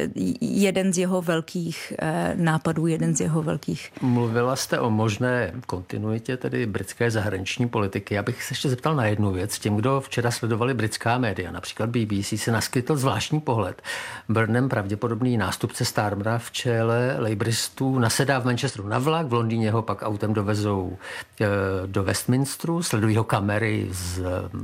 jeden z jeho velkých nápadů, jeden z jeho velkých... Mluvila jste o možné kontinuitě tedy britské zahraniční politiky. Já bych se ještě zeptal na jednu věc. Těm, kdo včera sledovali britská média, například B B C, se naskytl zvláštní pohled. Burnham, pravděpodobný nástupce Starmera v čele labouristů, nasedá v Manchesteru na vlak, v Londýně ho pak autem dovezou do Westminsteru, sledují ho kamery z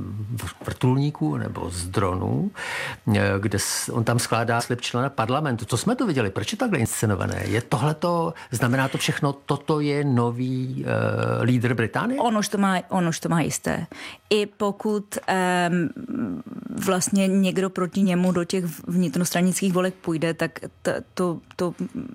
vrtulníků nebo z dronů, kde on tam skládá slib člena parlamentu. Co jsme to viděli? Proč je takhle inscenované? Je tohleto, znamená to všechno, toto je nový uh, lídr Británie? On už to má, on už to má jisté. I pokud um, vlastně někdo proti němu do těch vnitrostranických voleb půjde, tak to, to, to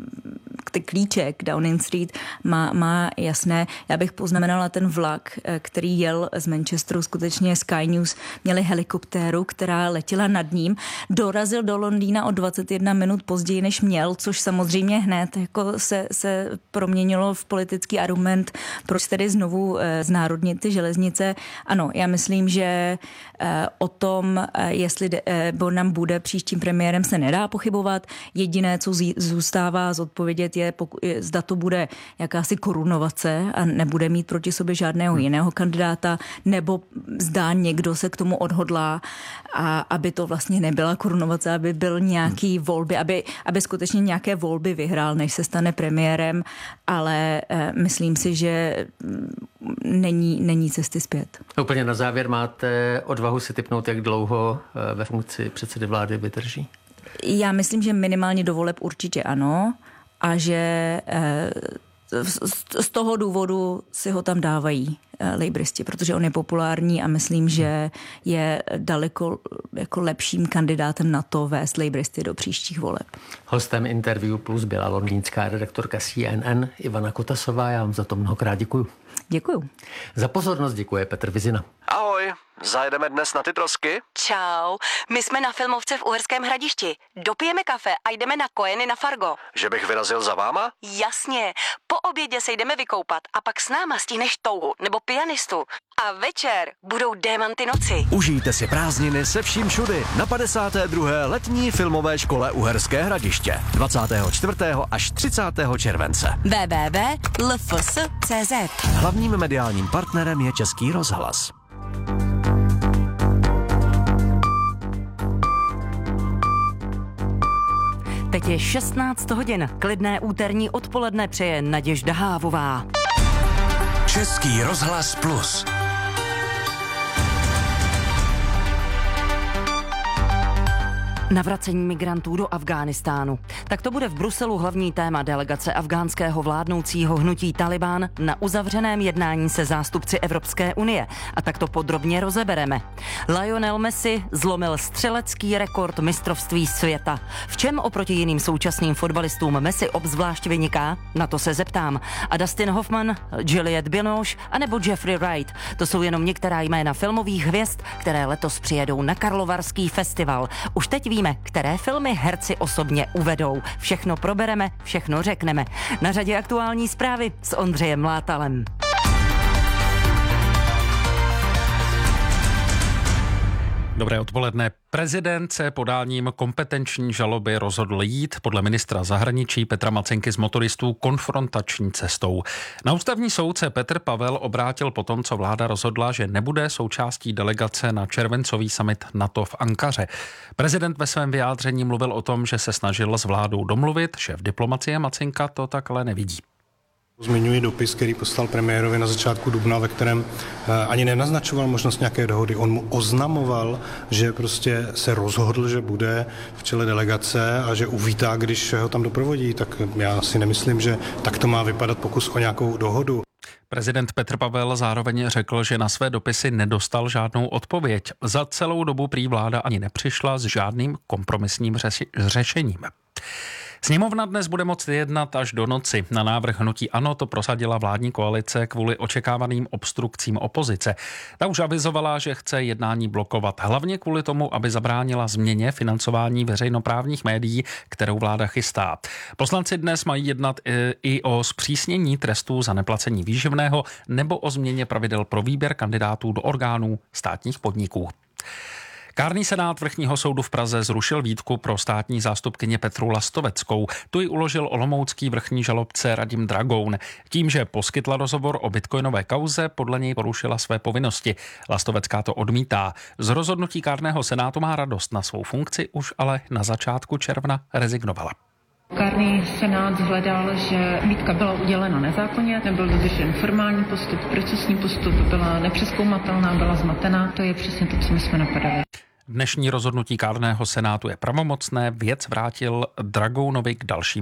ty klíče k Downing Street má, má jasné. Já bych poznamenala ten vlak, který jel z Manchesteru, skutečně Sky News měli helikoptéru, která letěla nad ním. Dorazil do Londýna o dvacet jedna minut později, než měl, což samozřejmě hned jako se, se proměnilo v politický argument, proč tedy znovu znárodnit ty železnice. Ano, já myslím, že o tom, jestli Bonham bude příštím premiérem, se nedá pochybovat. Jediné, co zůstává zodpovědět, je, je, zda to bude jakási korunovace a nebude mít proti sobě žádného jiného kandidáta, nebo zdá někdo se k tomu odhodlá, a aby to vlastně nebyla korunovace, aby byl nějaký volby, aby, aby skutečně nějaké volby vyhrál, než se stane premiérem, ale eh, myslím si, že není, není cesty zpět. Úplně na závěr, máte odvahu si tipnout, jak dlouho ve funkci předsedy vlády vydrží? Já myslím, že minimálně do voleb určitě ano a že z toho důvodu si ho tam dávají lejbristi, protože on je populární a myslím, že je daleko jako lepším kandidátem na to vést lejbristy do příštích voleb. Hostem Interview Plus byla londýnská redaktorka C N N Ivana Kotasová. Já vám za to mnohokrát děkuju. Děkuju. Za pozornost děkuje Petr Vizina. Ahoj, zajedeme dnes na ty trosky? Čau, my jsme na filmovce v Uherském Hradišti. Dopijeme kafe a jdeme na Kojeny na Fargo. Že bych vyrazil za váma? Jasně, po obědě se jdeme vykoupat a pak s náma stihneš touhu nebo pianistu. A večer budou Démanty noci. Užijte si prázdniny se vším všudy na padesáté druhé letní filmové škole Uherské Hradiště dvacátého čtvrtého až třicátého července. w w w tečka l f s tečka c z. Hlavním mediálním partnerem je Český rozhlas. Teď je šestnáct hodin. Klidné úterní odpoledne přeje Naděžda Hávová. Český rozhlas Plus. Navracení migrantů do Afghánistánu. Tak to bude v Bruselu hlavní téma delegace afghánského vládnoucího hnutí Taliban na uzavřeném jednání se zástupci Evropské unie. A tak to podrobně rozebereme. Lionel Messi zlomil střelecký rekord mistrovství světa. V čem oproti jiným současným fotbalistům Messi obzvlášť vyniká? Na to se zeptám. A Dustin Hoffman, Juliette Binoche anebo Jeffrey Wright. To jsou jenom některá jména filmových hvězd, které letos přijedou na Karlovarský festival. Už teď víme, které filmy herci osobně uvedou. Všechno probereme, všechno řekneme. Na řadě aktuální zprávy s Ondřejem Látalem. Dobré odpoledne. Prezident se podáním kompetenční žaloby rozhodl jít podle ministra zahraničí Petra Macenky z motoristů konfrontační cestou. Na ústavní soud se Petr Pavel obrátil po tom, co vláda rozhodla, že nebude součástí delegace na červencový summit NATO v Ankaře. Prezident ve svém vyjádření mluvil o tom, že se snažil s vládou domluvit, šéf diplomacie Macenka to takhle nevidí. Zmiňuji dopis, který poslal premiérovi na začátku dubna, ve kterém ani nenaznačoval možnost nějaké dohody. On mu oznamoval, že prostě se rozhodl, že bude v čele delegace a že uvítá, když ho tam doprovodí. Tak já si nemyslím, že tak to má vypadat pokus o nějakou dohodu. Prezident Petr Pavel zároveň řekl, že na své dopisy nedostal žádnou odpověď. Za celou dobu prý vláda ani nepřišla s žádným kompromisním řeši- řešením. Sněmovna dnes bude moct jednat až do noci. Na návrh hnutí ANO to prosadila vládní koalice kvůli očekávaným obstrukcím opozice. Ta už avizovala, že chce jednání blokovat, hlavně kvůli tomu, aby zabránila změně financování veřejnoprávních médií, kterou vláda chystá. Poslanci dnes mají jednat i o zpřísnění trestů za neplacení výživného nebo o změně pravidel pro výběr kandidátů do orgánů státních podniků. Kárný senát Vrchního soudu v Praze zrušil výtku pro státní zástupkyně Petru Lastoveckou. Tu ji uložil olomoucký vrchní žalobce Radim Dragoun. Tím, že poskytla rozhovor o bitcoinové kauze, podle něj porušila své povinnosti. Lastovecká to odmítá. Z rozhodnutí Kárného senátu má radost, na svou funkci už ale na začátku června rezignovala. Kárný senát shledal, že výtka byla udělena nezákonně, nebyl dodržen formální postup, procesní postup, byla nepřezkoumatelná, byla zmatená. To je přesně to, co my jsme napadali. Dnešní rozhodnutí Kárného senátu je pravomocné, věc vrátil Dragounovi k dalšímu